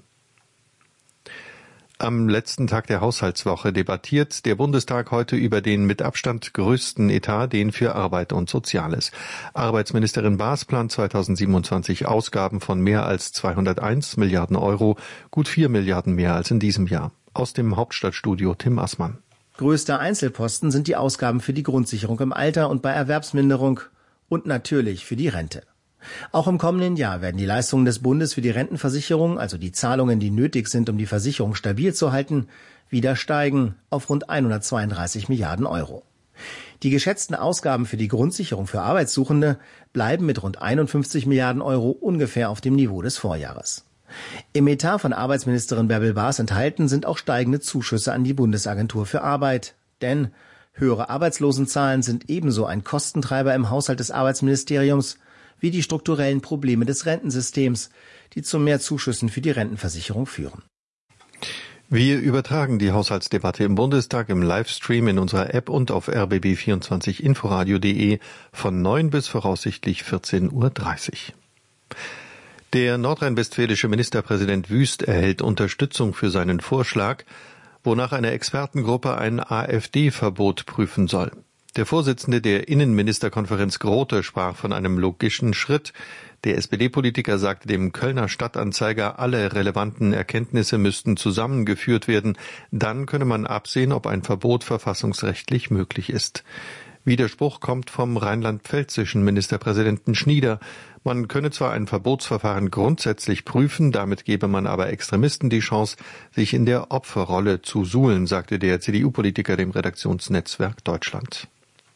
Am letzten Tag der Haushaltswoche debattiert der Bundestag heute über den mit Abstand größten Etat, den für Arbeit und Soziales. Arbeitsministerin Baas plant zweitausendsiebenundzwanzig Ausgaben von mehr als zweihunderteins Milliarden Euro, gut vier Milliarden mehr als in diesem Jahr. Aus dem Hauptstadtstudio Tim Assmann. Größter Einzelposten sind die Ausgaben für die Grundsicherung im Alter und bei Erwerbsminderung und natürlich für die Rente. Auch im kommenden Jahr werden die Leistungen des Bundes für die Rentenversicherung, also die Zahlungen, die nötig sind, um die Versicherung stabil zu halten, wieder steigen auf rund hundertzweiunddreißig Milliarden Euro. Die geschätzten Ausgaben für die Grundsicherung für Arbeitssuchende bleiben mit rund einundfünfzig Milliarden Euro ungefähr auf dem Niveau des Vorjahres. Im Etat von Arbeitsministerin Bärbel Baas enthalten sind auch steigende Zuschüsse an die Bundesagentur für Arbeit. Denn höhere Arbeitslosenzahlen sind ebenso ein Kostentreiber im Haushalt des Arbeitsministeriums wie die strukturellen Probleme des Rentensystems, die zu mehr Zuschüssen für die Rentenversicherung führen. Wir übertragen die Haushaltsdebatte im Bundestag im Livestream in unserer App und auf r b b vierundzwanzig inforadio punkt de von neun bis voraussichtlich vierzehn Uhr dreißig. Der nordrhein-westfälische Ministerpräsident Wüst erhält Unterstützung für seinen Vorschlag, wonach eine Expertengruppe ein AfD-Verbot prüfen soll. Der Vorsitzende der Innenministerkonferenz Grote sprach von einem logischen Schritt, Der S P D-Politiker sagte dem Kölner Stadtanzeiger, alle relevanten Erkenntnisse müssten zusammengeführt werden. Dann könne man absehen, ob ein Verbot verfassungsrechtlich möglich ist. Widerspruch kommt vom rheinland-pfälzischen Ministerpräsidenten Schnieder. Man könne zwar ein Verbotsverfahren grundsätzlich prüfen, damit gebe man aber Extremisten die Chance, sich in der Opferrolle zu suhlen, sagte der C D U-Politiker dem Redaktionsnetzwerk Deutschland.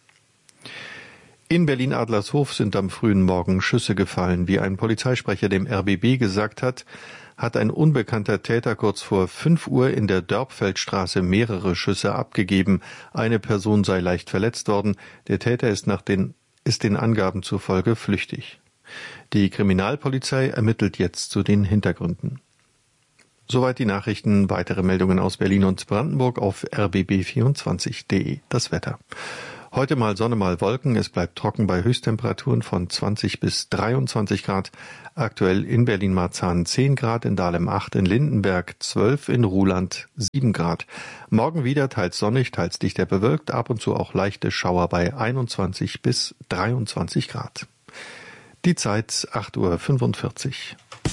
In Berlin-Adlershof sind am frühen Morgen Schüsse gefallen. Wie ein Polizeisprecher dem R B B gesagt hat, hat ein unbekannter Täter kurz vor fünf Uhr in der Dörpfeldstraße mehrere Schüsse abgegeben. Eine Person sei leicht verletzt worden. Der Täter ist nach den, ist den Angaben zufolge flüchtig. Die Kriminalpolizei ermittelt jetzt zu den Hintergründen. Soweit die Nachrichten. Weitere Meldungen aus Berlin und Brandenburg auf r b b vierundzwanzig punkt d e. Das Wetter. Heute mal Sonne, mal Wolken. Es bleibt trocken bei Höchsttemperaturen von zwanzig bis dreiundzwanzig Grad. Aktuell in Berlin-Marzahn zehn Grad, in Dahlem acht, in Lindenberg zwölf, in Ruhland sieben Grad. Morgen wieder teils sonnig, teils dichter bewölkt, ab und zu auch leichte Schauer bei einundzwanzig bis dreiundzwanzig Grad. Die Zeit acht Uhr fünfundvierzig.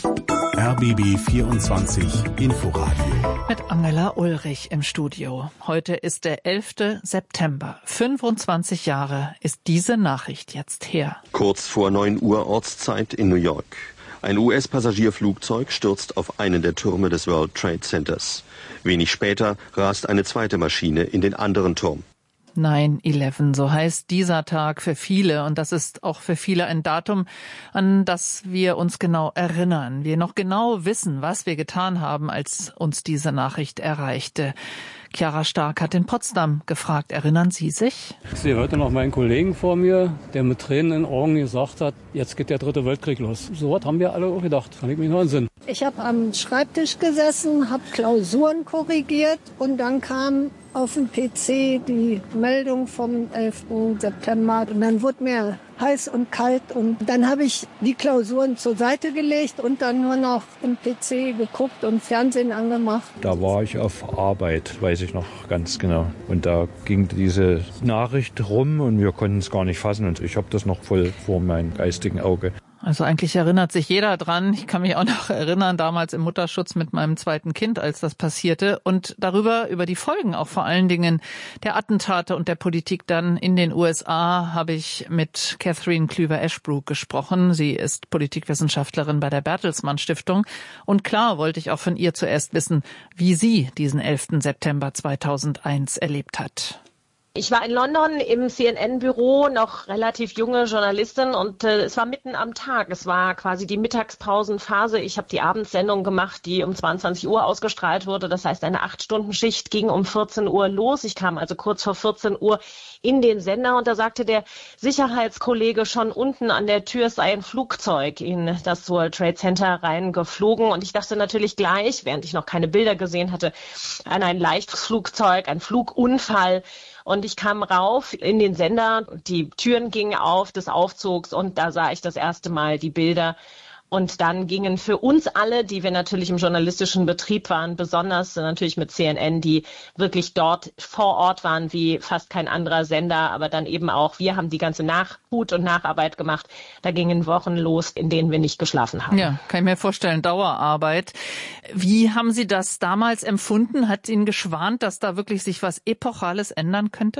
R B B vierundzwanzig Inforadio. Mit Angela Ulrich im Studio. Heute ist der elfte September. fünfundzwanzig Jahre ist diese Nachricht jetzt her. Kurz vor neun Uhr Ortszeit in New York. Ein U S-Passagierflugzeug stürzt auf einen der Türme des World Trade Centers. Wenig später rast eine zweite Maschine in den anderen Turm. neun elf, so heißt dieser Tag für viele. Und das ist auch für viele ein Datum, an das wir uns genau erinnern. Wir noch genau wissen, was wir getan haben, als uns diese Nachricht erreichte. Chiara Stark hat in Potsdam gefragt, erinnern Sie sich? Ich sehe heute noch meinen Kollegen vor mir, der mit Tränen in den Augen gesagt hat, jetzt geht der dritte Weltkrieg los. So was haben wir alle auch gedacht, kann ich mich noch entsinnen. Ich habe am Schreibtisch gesessen, habe Klausuren korrigiert und dann kam auf dem P C die Meldung vom elften September und dann wurde mir heiß und kalt und dann habe ich die Klausuren zur Seite gelegt und dann nur noch im P C geguckt und Fernsehen angemacht. Da war ich auf Arbeit, weiß ich noch ganz genau. Und da ging diese Nachricht rum und wir konnten es gar nicht fassen und ich habe das noch voll vor meinem geistigen Auge. Also eigentlich erinnert sich jeder dran. Ich kann mich auch noch erinnern, damals im Mutterschutz mit meinem zweiten Kind, als das passierte. Und darüber, über die Folgen auch vor allen Dingen der Attentate und der Politik dann in den U S A, habe ich mit Catherine Klüver-Ashbrook gesprochen. Sie ist Politikwissenschaftlerin bei der Bertelsmann Stiftung. Und klar wollte ich auch von ihr zuerst wissen, wie sie diesen elften September zweitausendeins erlebt hat. Ich war in London im C N N-Büro, noch relativ junge Journalistin und äh, es war mitten am Tag. Es war quasi die Mittagspausenphase. Ich habe die Abendssendung gemacht, die um zweiundzwanzig Uhr ausgestrahlt wurde. Das heißt, eine acht-Stunden-Schicht ging um vierzehn Uhr los. Ich kam also kurz vor vierzehn Uhr in den Sender und da sagte der Sicherheitskollege schon unten an der Tür, es sei ein Flugzeug in das World Trade Center reingeflogen. Und ich dachte natürlich gleich, während ich noch keine Bilder gesehen hatte, an ein leichtes Flugzeug, ein Flugunfall. Und ich kam rauf in den Sender, die Türen gingen auf des Aufzugs und da sah ich das erste Mal die Bilder. Und dann gingen für uns alle, die wir natürlich im journalistischen Betrieb waren, besonders natürlich mit C N N, die wirklich dort vor Ort waren wie fast kein anderer Sender, aber dann eben auch, wir haben die ganze Nachhut und Nacharbeit gemacht. Da gingen Wochen los, in denen wir nicht geschlafen haben. Ja, kann ich mir vorstellen, Dauerarbeit. Wie haben Sie das damals empfunden? Hat Ihnen geschwant, dass da wirklich sich was Epochales ändern könnte?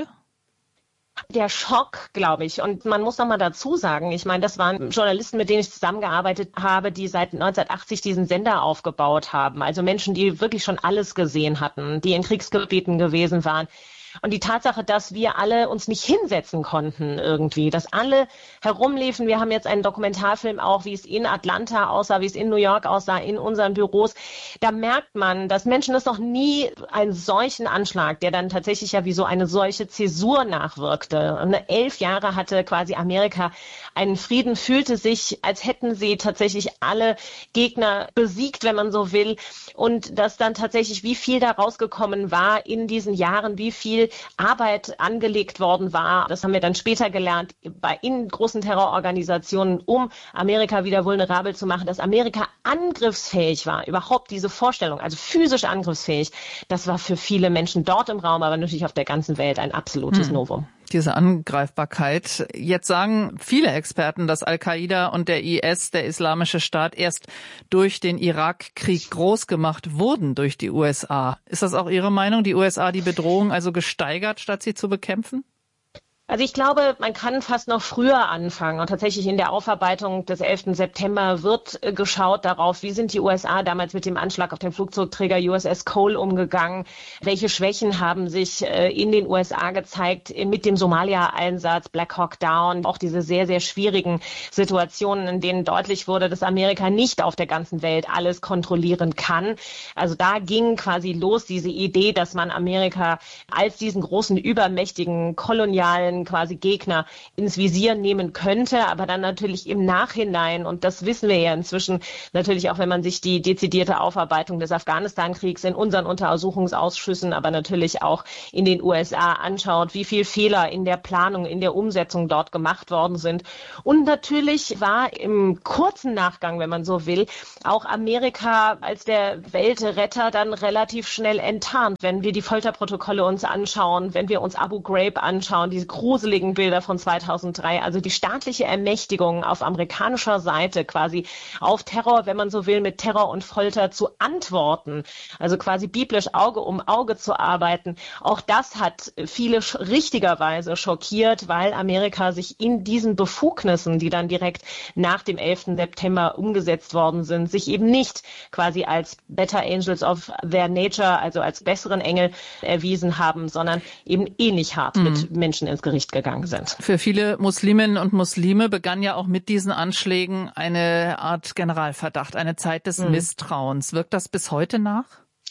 Der Schock, glaube ich. Und man muss noch mal dazu sagen, ich meine, das waren Journalisten, mit denen ich zusammengearbeitet habe, die seit neunzehnhundertachtzig diesen Sender aufgebaut haben. Also Menschen, die wirklich schon alles gesehen hatten, die in Kriegsgebieten gewesen waren. Und die Tatsache, dass wir alle uns nicht hinsetzen konnten irgendwie, dass alle herumliefen. Wir haben jetzt einen Dokumentarfilm auch, wie es in Atlanta aussah, wie es in New York aussah, in unseren Büros. Da merkt man, dass Menschen das noch nie einen solchen Anschlag, der dann tatsächlich ja wie so eine solche Zäsur nachwirkte. Und elf Jahre hatte quasi Amerika einen Frieden, fühlte sich, als hätten sie tatsächlich alle Gegner besiegt, wenn man so will. Und dass dann tatsächlich, wie viel da rausgekommen war in diesen Jahren, wie viel Arbeit angelegt worden war. Das haben wir dann später gelernt, bei in großen Terrororganisationen, um Amerika wieder vulnerabel zu machen, dass Amerika angriffsfähig war. Überhaupt diese Vorstellung, also physisch angriffsfähig, das war für viele Menschen dort im Raum, aber natürlich auf der ganzen Welt ein absolutes hm. Novum. Diese Angreifbarkeit. Jetzt sagen viele Experten, dass Al-Qaida und der I S, der Islamische Staat, erst durch den Irakkrieg groß gemacht wurden durch die U S A. Ist das auch Ihre Meinung? Die U S A die Bedrohung also gesteigert, statt sie zu bekämpfen? Also ich glaube, man kann fast noch früher anfangen. Und tatsächlich in der Aufarbeitung des elften September wird geschaut darauf, wie sind die U S A damals mit dem Anschlag auf den Flugzeugträger U S S Cole umgegangen? Welche Schwächen haben sich in den U S A gezeigt mit dem Somalia-Einsatz, Black Hawk Down? Auch diese sehr, sehr schwierigen Situationen, in denen deutlich wurde, dass Amerika nicht auf der ganzen Welt alles kontrollieren kann. Also da ging quasi los diese Idee, dass man Amerika als diesen großen, übermächtigen, kolonialen quasi Gegner ins Visier nehmen könnte, aber dann natürlich im Nachhinein, und das wissen wir ja inzwischen, natürlich auch wenn man sich die dezidierte Aufarbeitung des Afghanistan-Kriegs in unseren Untersuchungsausschüssen, aber natürlich auch in den U S A anschaut, wie viel Fehler in der Planung, in der Umsetzung dort gemacht worden sind. Und natürlich war im kurzen Nachgang, wenn man so will, auch Amerika als der Weltretter dann relativ schnell enttarnt. Wenn wir die Folterprotokolle uns anschauen, wenn wir uns Abu Ghraib anschauen, diese gruseligen Bilder von zweitausenddrei, also die staatliche Ermächtigung auf amerikanischer Seite quasi auf Terror, wenn man so will, mit Terror und Folter zu antworten, also quasi biblisch Auge um Auge zu arbeiten. Auch das hat viele richtigerweise schockiert, weil Amerika sich in diesen Befugnissen, die dann direkt nach dem elften September umgesetzt worden sind, sich eben nicht quasi als Better Angels of their Nature, also als besseren Engel erwiesen haben, sondern eben ähnlich hart mhm. mit Menschen ins Gericht gegangen sind. Für viele Musliminnen und Muslime begann ja auch mit diesen Anschlägen eine Art Generalverdacht, eine Zeit des mhm. Misstrauens. Wirkt das bis heute nach?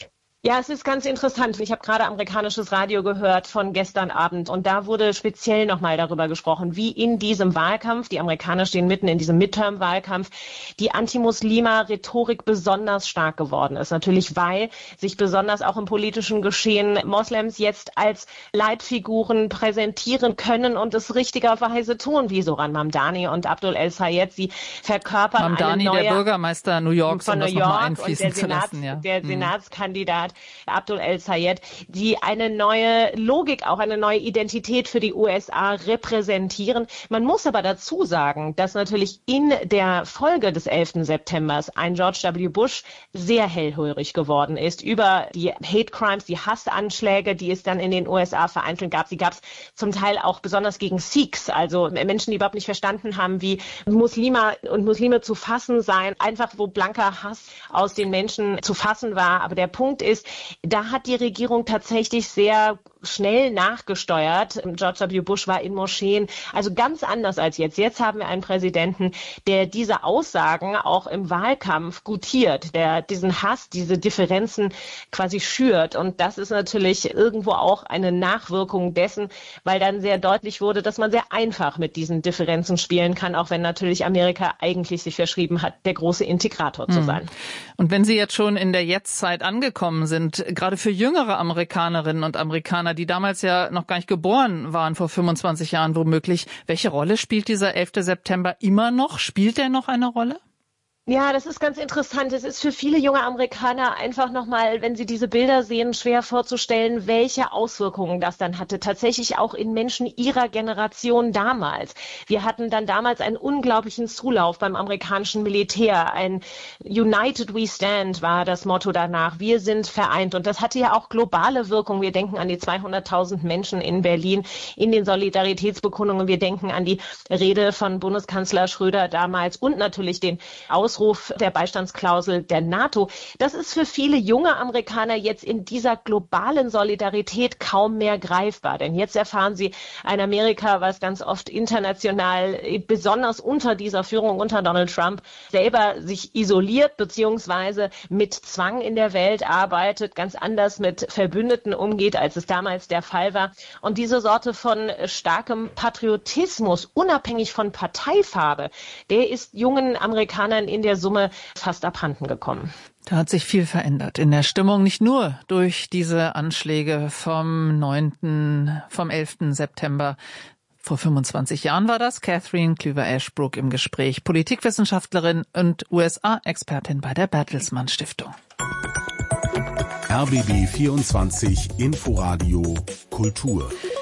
Ja, es ist ganz interessant. Ich habe gerade amerikanisches Radio gehört von gestern Abend und da wurde speziell nochmal darüber gesprochen, wie in diesem Wahlkampf, die Amerikaner stehen mitten in diesem Midterm-Wahlkampf, die Anti-Muslima-Rhetorik besonders stark geworden ist. Natürlich, weil sich besonders auch im politischen Geschehen Moslems jetzt als Leitfiguren präsentieren können und es richtigerweise tun, wie Zoran Mamdani und Abdul El-Sayed. Sie verkörpern Mamdani, eine neue... der Bürgermeister New Yorks, um das nochmal einfließen zu Senats, lassen. Ja. Der hm. Senatskandidat Abdul El-Sayed, die eine neue Logik, auch eine neue Identität für die U S A repräsentieren. Man muss aber dazu sagen, dass natürlich in der Folge des elften Septembers ein George W. Bush sehr hellhörig geworden ist über die Hate Crimes, die Hassanschläge, die es dann in den U S A vereinzelt gab. Sie gab es zum Teil auch besonders gegen Sikhs, also Menschen, die überhaupt nicht verstanden haben, wie Muslime und Muslime zu fassen seien, einfach wo blanker Hass aus den Menschen zu fassen war. Aber der Punkt ist, da hat die Regierung tatsächlich sehr schnell nachgesteuert. George W. Bush war in Moscheen, also ganz anders als jetzt. Jetzt haben wir einen Präsidenten, der diese Aussagen auch im Wahlkampf gutiert, der diesen Hass, diese Differenzen quasi schürt. Und das ist natürlich irgendwo auch eine Nachwirkung dessen, weil dann sehr deutlich wurde, dass man sehr einfach mit diesen Differenzen spielen kann, auch wenn natürlich Amerika eigentlich sich verschrieben hat, der große Integrator zu sein. Und wenn Sie jetzt schon in der Jetztzeit angekommen sind, gerade für jüngere Amerikanerinnen und Amerikaner, die damals ja noch gar nicht geboren waren, vor fünfundzwanzig Jahren womöglich, welche Rolle spielt dieser elfte September immer noch? Spielt der noch eine Rolle? Ja, das ist ganz interessant. Es ist für viele junge Amerikaner einfach nochmal, wenn sie diese Bilder sehen, schwer vorzustellen, welche Auswirkungen das dann hatte. Tatsächlich auch in Menschen ihrer Generation damals. Wir hatten dann damals einen unglaublichen Zulauf beim amerikanischen Militär. Ein United We Stand war das Motto danach. Wir sind vereint. Und das hatte ja auch globale Wirkung. Wir denken an die zweihunderttausend Menschen in Berlin in den Solidaritätsbekundungen. Wir denken an die Rede von Bundeskanzler Schröder damals und natürlich den Ausruf der Beistandsklausel der NATO. Das ist für viele junge Amerikaner jetzt in dieser globalen Solidarität kaum mehr greifbar. Denn jetzt erfahren sie ein Amerika, was ganz oft international, besonders unter dieser Führung, unter Donald Trump, selber sich isoliert beziehungsweise mit Zwang in der Welt arbeitet, ganz anders mit Verbündeten umgeht, als es damals der Fall war. Und diese Sorte von starkem Patriotismus, unabhängig von Parteifarbe, der ist jungen Amerikanern in der Summe fast abhanden gekommen. Da hat sich viel verändert in der Stimmung, nicht nur durch diese Anschläge vom neunten, vom elften September. Vor fünfundzwanzig Jahren war das. Catherine Klüver-Ashbrook im Gespräch, Politikwissenschaftlerin und U S A-Expertin bei der Bertelsmann Stiftung. R B B vierundzwanzig Inforadio Kultur.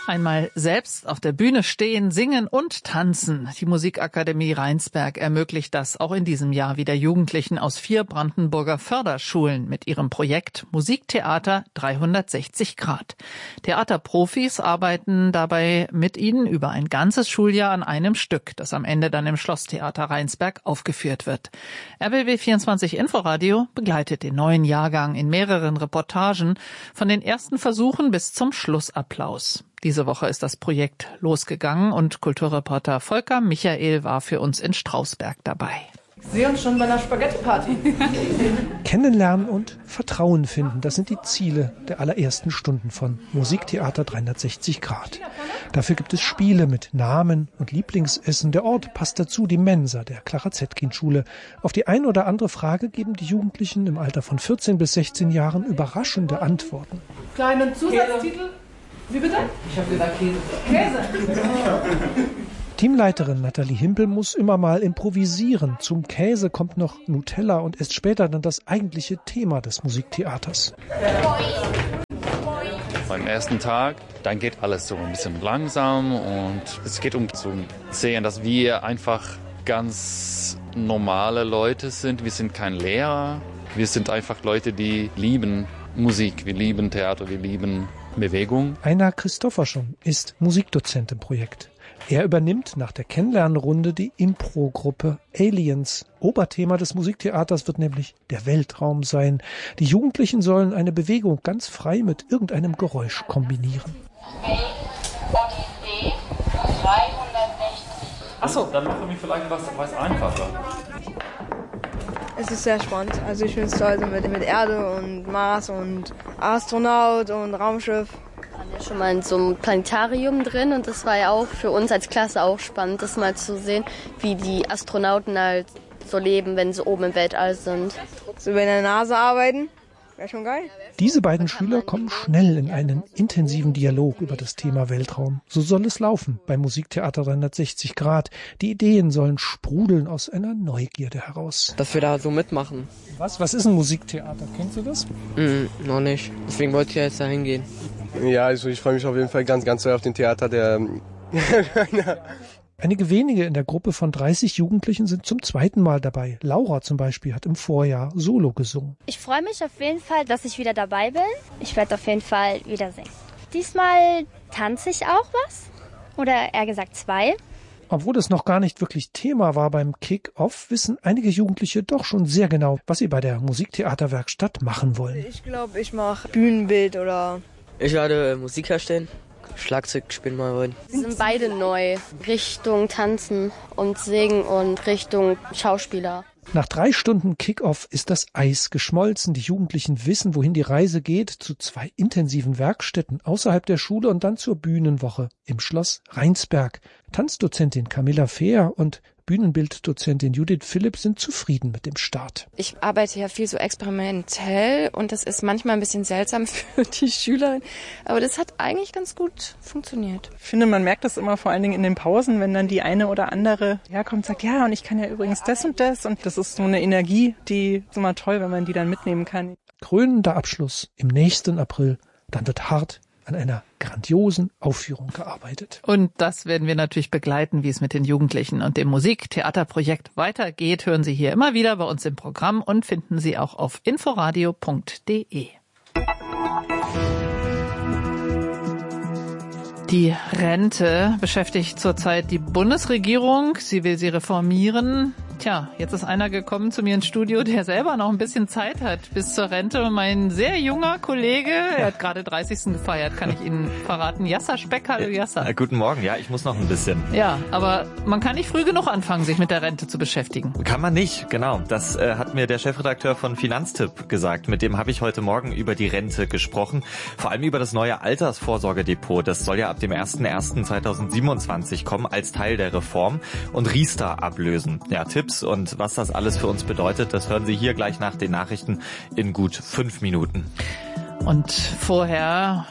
Einmal selbst auf der Bühne stehen, singen und tanzen. Die Musikakademie Rheinsberg ermöglicht das auch in diesem Jahr wieder Jugendlichen aus vier Brandenburger Förderschulen mit ihrem Projekt Musiktheater dreihundertsechzig Grad. Theaterprofis arbeiten dabei mit ihnen über ein ganzes Schuljahr an einem Stück, das am Ende dann im Schlosstheater Rheinsberg aufgeführt wird. R B B vierundzwanzig Inforadio begleitet den neuen Jahrgang in mehreren Reportagen von den ersten Versuchen bis zum Schlussapplaus. Diese Woche ist das Projekt losgegangen und Kulturreporter Volker Michael war für uns in Strausberg dabei. Ich sehe uns schon bei einer Spaghetti-Party. Kennenlernen und Vertrauen finden, das sind die Ziele der allerersten Stunden von Musiktheater dreihundertsechzig Grad. Dafür gibt es Spiele mit Namen und Lieblingsessen. Der Ort passt dazu, die Mensa der Clara Zetkin-Schule. Auf die ein oder andere Frage geben die Jugendlichen im Alter von vierzehn bis sechzehn Jahren überraschende Antworten. Kleinen Zusatztitel. Wie bitte? Ich habe gesagt Käse. Käse. Teamleiterin Nathalie Himpel muss immer mal improvisieren. Zum Käse kommt noch Nutella und ist später dann das eigentliche Thema des Musiktheaters. Beim ersten Tag, dann geht alles so ein bisschen langsam und es geht um zu sehen, dass wir einfach ganz normale Leute sind. Wir sind kein Lehrer, wir sind einfach Leute, die lieben Musik, wir lieben Theater, wir lieben Bewegung. Einar Christofferson ist Musikdozent im Projekt. Er übernimmt nach der Kennenlernrunde die Impro-Gruppe Aliens. Oberthema des Musiktheaters wird nämlich der Weltraum sein. Die Jugendlichen sollen eine Bewegung ganz frei mit irgendeinem Geräusch kombinieren. Achso, dann machen wir vielleicht was, was einfacher. Es ist sehr spannend. Also ich finde es toll, so mit, mit Erde und Mars und Astronaut und Raumschiff. Wir waren ja schon mal in so einem Planetarium drin und das war ja auch für uns als Klasse auch spannend, das mal zu sehen, wie die Astronauten halt so leben, wenn sie oben im Weltall sind. So über in der NASA arbeiten, wäre schon geil. Diese beiden Schüler kommen schnell in einen intensiven Dialog über das Thema Weltraum. So soll es laufen beim Musiktheater dreihundertsechzig Grad. Die Ideen sollen sprudeln aus einer Neugierde heraus. Dass wir da so mitmachen. Was? Was ist ein Musiktheater? Kennst du das? Mm, noch nicht. Deswegen wollte ich ja jetzt da hingehen. Ja, also ich freue mich auf jeden Fall ganz, ganz doll auf den Theater, der... Einige wenige in der Gruppe von dreißig Jugendlichen sind zum zweiten Mal dabei. Laura zum Beispiel hat im Vorjahr Solo gesungen. Ich freue mich auf jeden Fall, dass ich wieder dabei bin. Ich werde auf jeden Fall wieder singen. Diesmal tanze ich auch was. Oder eher gesagt zwei. Obwohl es noch gar nicht wirklich Thema war beim Kick-Off, wissen einige Jugendliche doch schon sehr genau, was sie bei der Musiktheaterwerkstatt machen wollen. Ich glaube, ich mache Bühnenbild oder... Ich werde Musik herstellen. Schlagzeug spielen mal wollen. Wir sind beide neu. Richtung Tanzen und Singen und Richtung Schauspieler. Nach drei Stunden Kick-Off ist das Eis geschmolzen. Die Jugendlichen wissen, wohin die Reise geht, zu zwei intensiven Werkstätten außerhalb der Schule und dann zur Bühnenwoche im Schloss Rheinsberg. Tanzdozentin Camilla Fehr und Bühnenbilddozentin Judith Philipp sind zufrieden mit dem Start. Ich arbeite ja viel so experimentell und das ist manchmal ein bisschen seltsam für die Schüler, aber das hat eigentlich ganz gut funktioniert. Ich finde, man merkt das immer vor allen Dingen in den Pausen, wenn dann die eine oder andere herkommt und sagt, ja, und ich kann ja übrigens das und das und das ist so eine Energie, die ist immer toll, wenn man die dann mitnehmen kann. Krönender Abschluss im nächsten April, dann wird hart an einer grandiosen Aufführung gearbeitet. Und das werden wir natürlich begleiten, wie es mit den Jugendlichen und dem Musiktheaterprojekt weitergeht. Hören Sie hier immer wieder bei uns im Programm und finden Sie auch auf inforadio punkt de. Die Rente beschäftigt zurzeit die Bundesregierung. Sie will sie reformieren. Tja, jetzt ist einer gekommen zu mir ins Studio, der selber noch ein bisschen Zeit hat bis zur Rente. Mein sehr junger Kollege, er hat gerade dreißigsten gefeiert, kann ich Ihnen verraten. Yasser Speck, hallo Yasser. Äh, guten Morgen, ja, ich muss noch ein bisschen. Ja, aber man kann nicht früh genug anfangen, sich mit der Rente zu beschäftigen. Kann man nicht, genau. Das äh, hat mir der Chefredakteur von Finanztipp gesagt. Mit dem habe ich heute Morgen über die Rente gesprochen. Vor allem über das neue Altersvorsorgedepot. Das soll ja ab dem ersten ersten zweitausendsiebenundzwanzig kommen als Teil der Reform und Riester ablösen. Ja, Tipps und was das alles für uns bedeutet, das hören Sie hier gleich nach den Nachrichten in gut fünf Minuten. Und vorher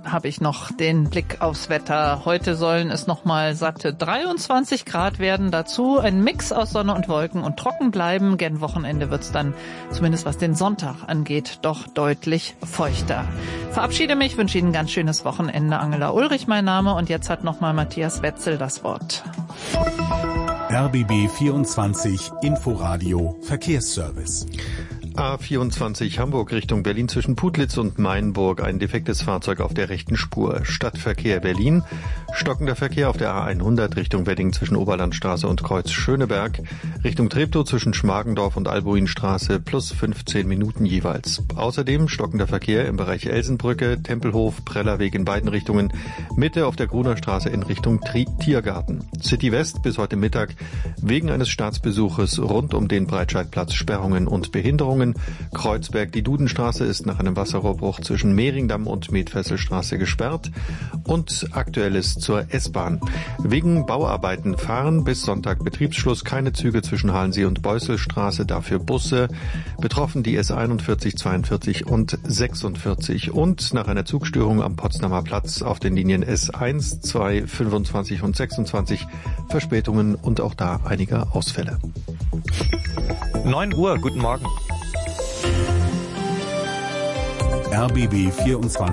habe ich noch den Blick aufs Wetter. Heute sollen es nochmal satte dreiundzwanzig Grad werden. Dazu ein Mix aus Sonne und Wolken und trocken bleiben. Gen Wochenende wird's dann, zumindest was den Sonntag angeht, doch deutlich feuchter. Verabschiede mich, wünsche Ihnen ein ganz schönes Wochenende. Angela Ulrich mein Name und jetzt hat nochmal Matthias Wetzel das Wort. R B B vierundzwanzig Inforadio Verkehrsservice. A vierundzwanzig Hamburg Richtung Berlin zwischen Putlitz und Mainburg. Ein defektes Fahrzeug auf der rechten Spur. Stadtverkehr Berlin. Stockender Verkehr auf der A hundert Richtung Wedding zwischen Oberlandstraße und Kreuz Schöneberg. Richtung Treptow zwischen Schmargendorf und Albuinstraße plus fünfzehn Minuten jeweils. Außerdem stockender Verkehr im Bereich Elsenbrücke, Tempelhof, Prellerweg in beiden Richtungen. Mitte auf der Gruner Straße in Richtung Tri- Tiergarten. City West bis heute Mittag wegen eines Staatsbesuches rund um den Breitscheidplatz Sperrungen und Behinderungen. Kreuzberg, die Dudenstraße ist nach einem Wasserrohrbruch zwischen Mehringdamm und Medfesselstraße gesperrt und aktuelles zur S-Bahn. Wegen Bauarbeiten fahren bis Sonntag Betriebsschluss keine Züge zwischen Halensee und Beusselstraße, dafür Busse. Betroffen die S einundvierzig, zweiundvierzig und sechsundvierzig und nach einer Zugstörung am Potsdamer Platz auf den Linien S eins, zwei, fünfundzwanzig und sechsundzwanzig Verspätungen und auch da einige Ausfälle. neun Uhr, guten Morgen. R B B vierundzwanzig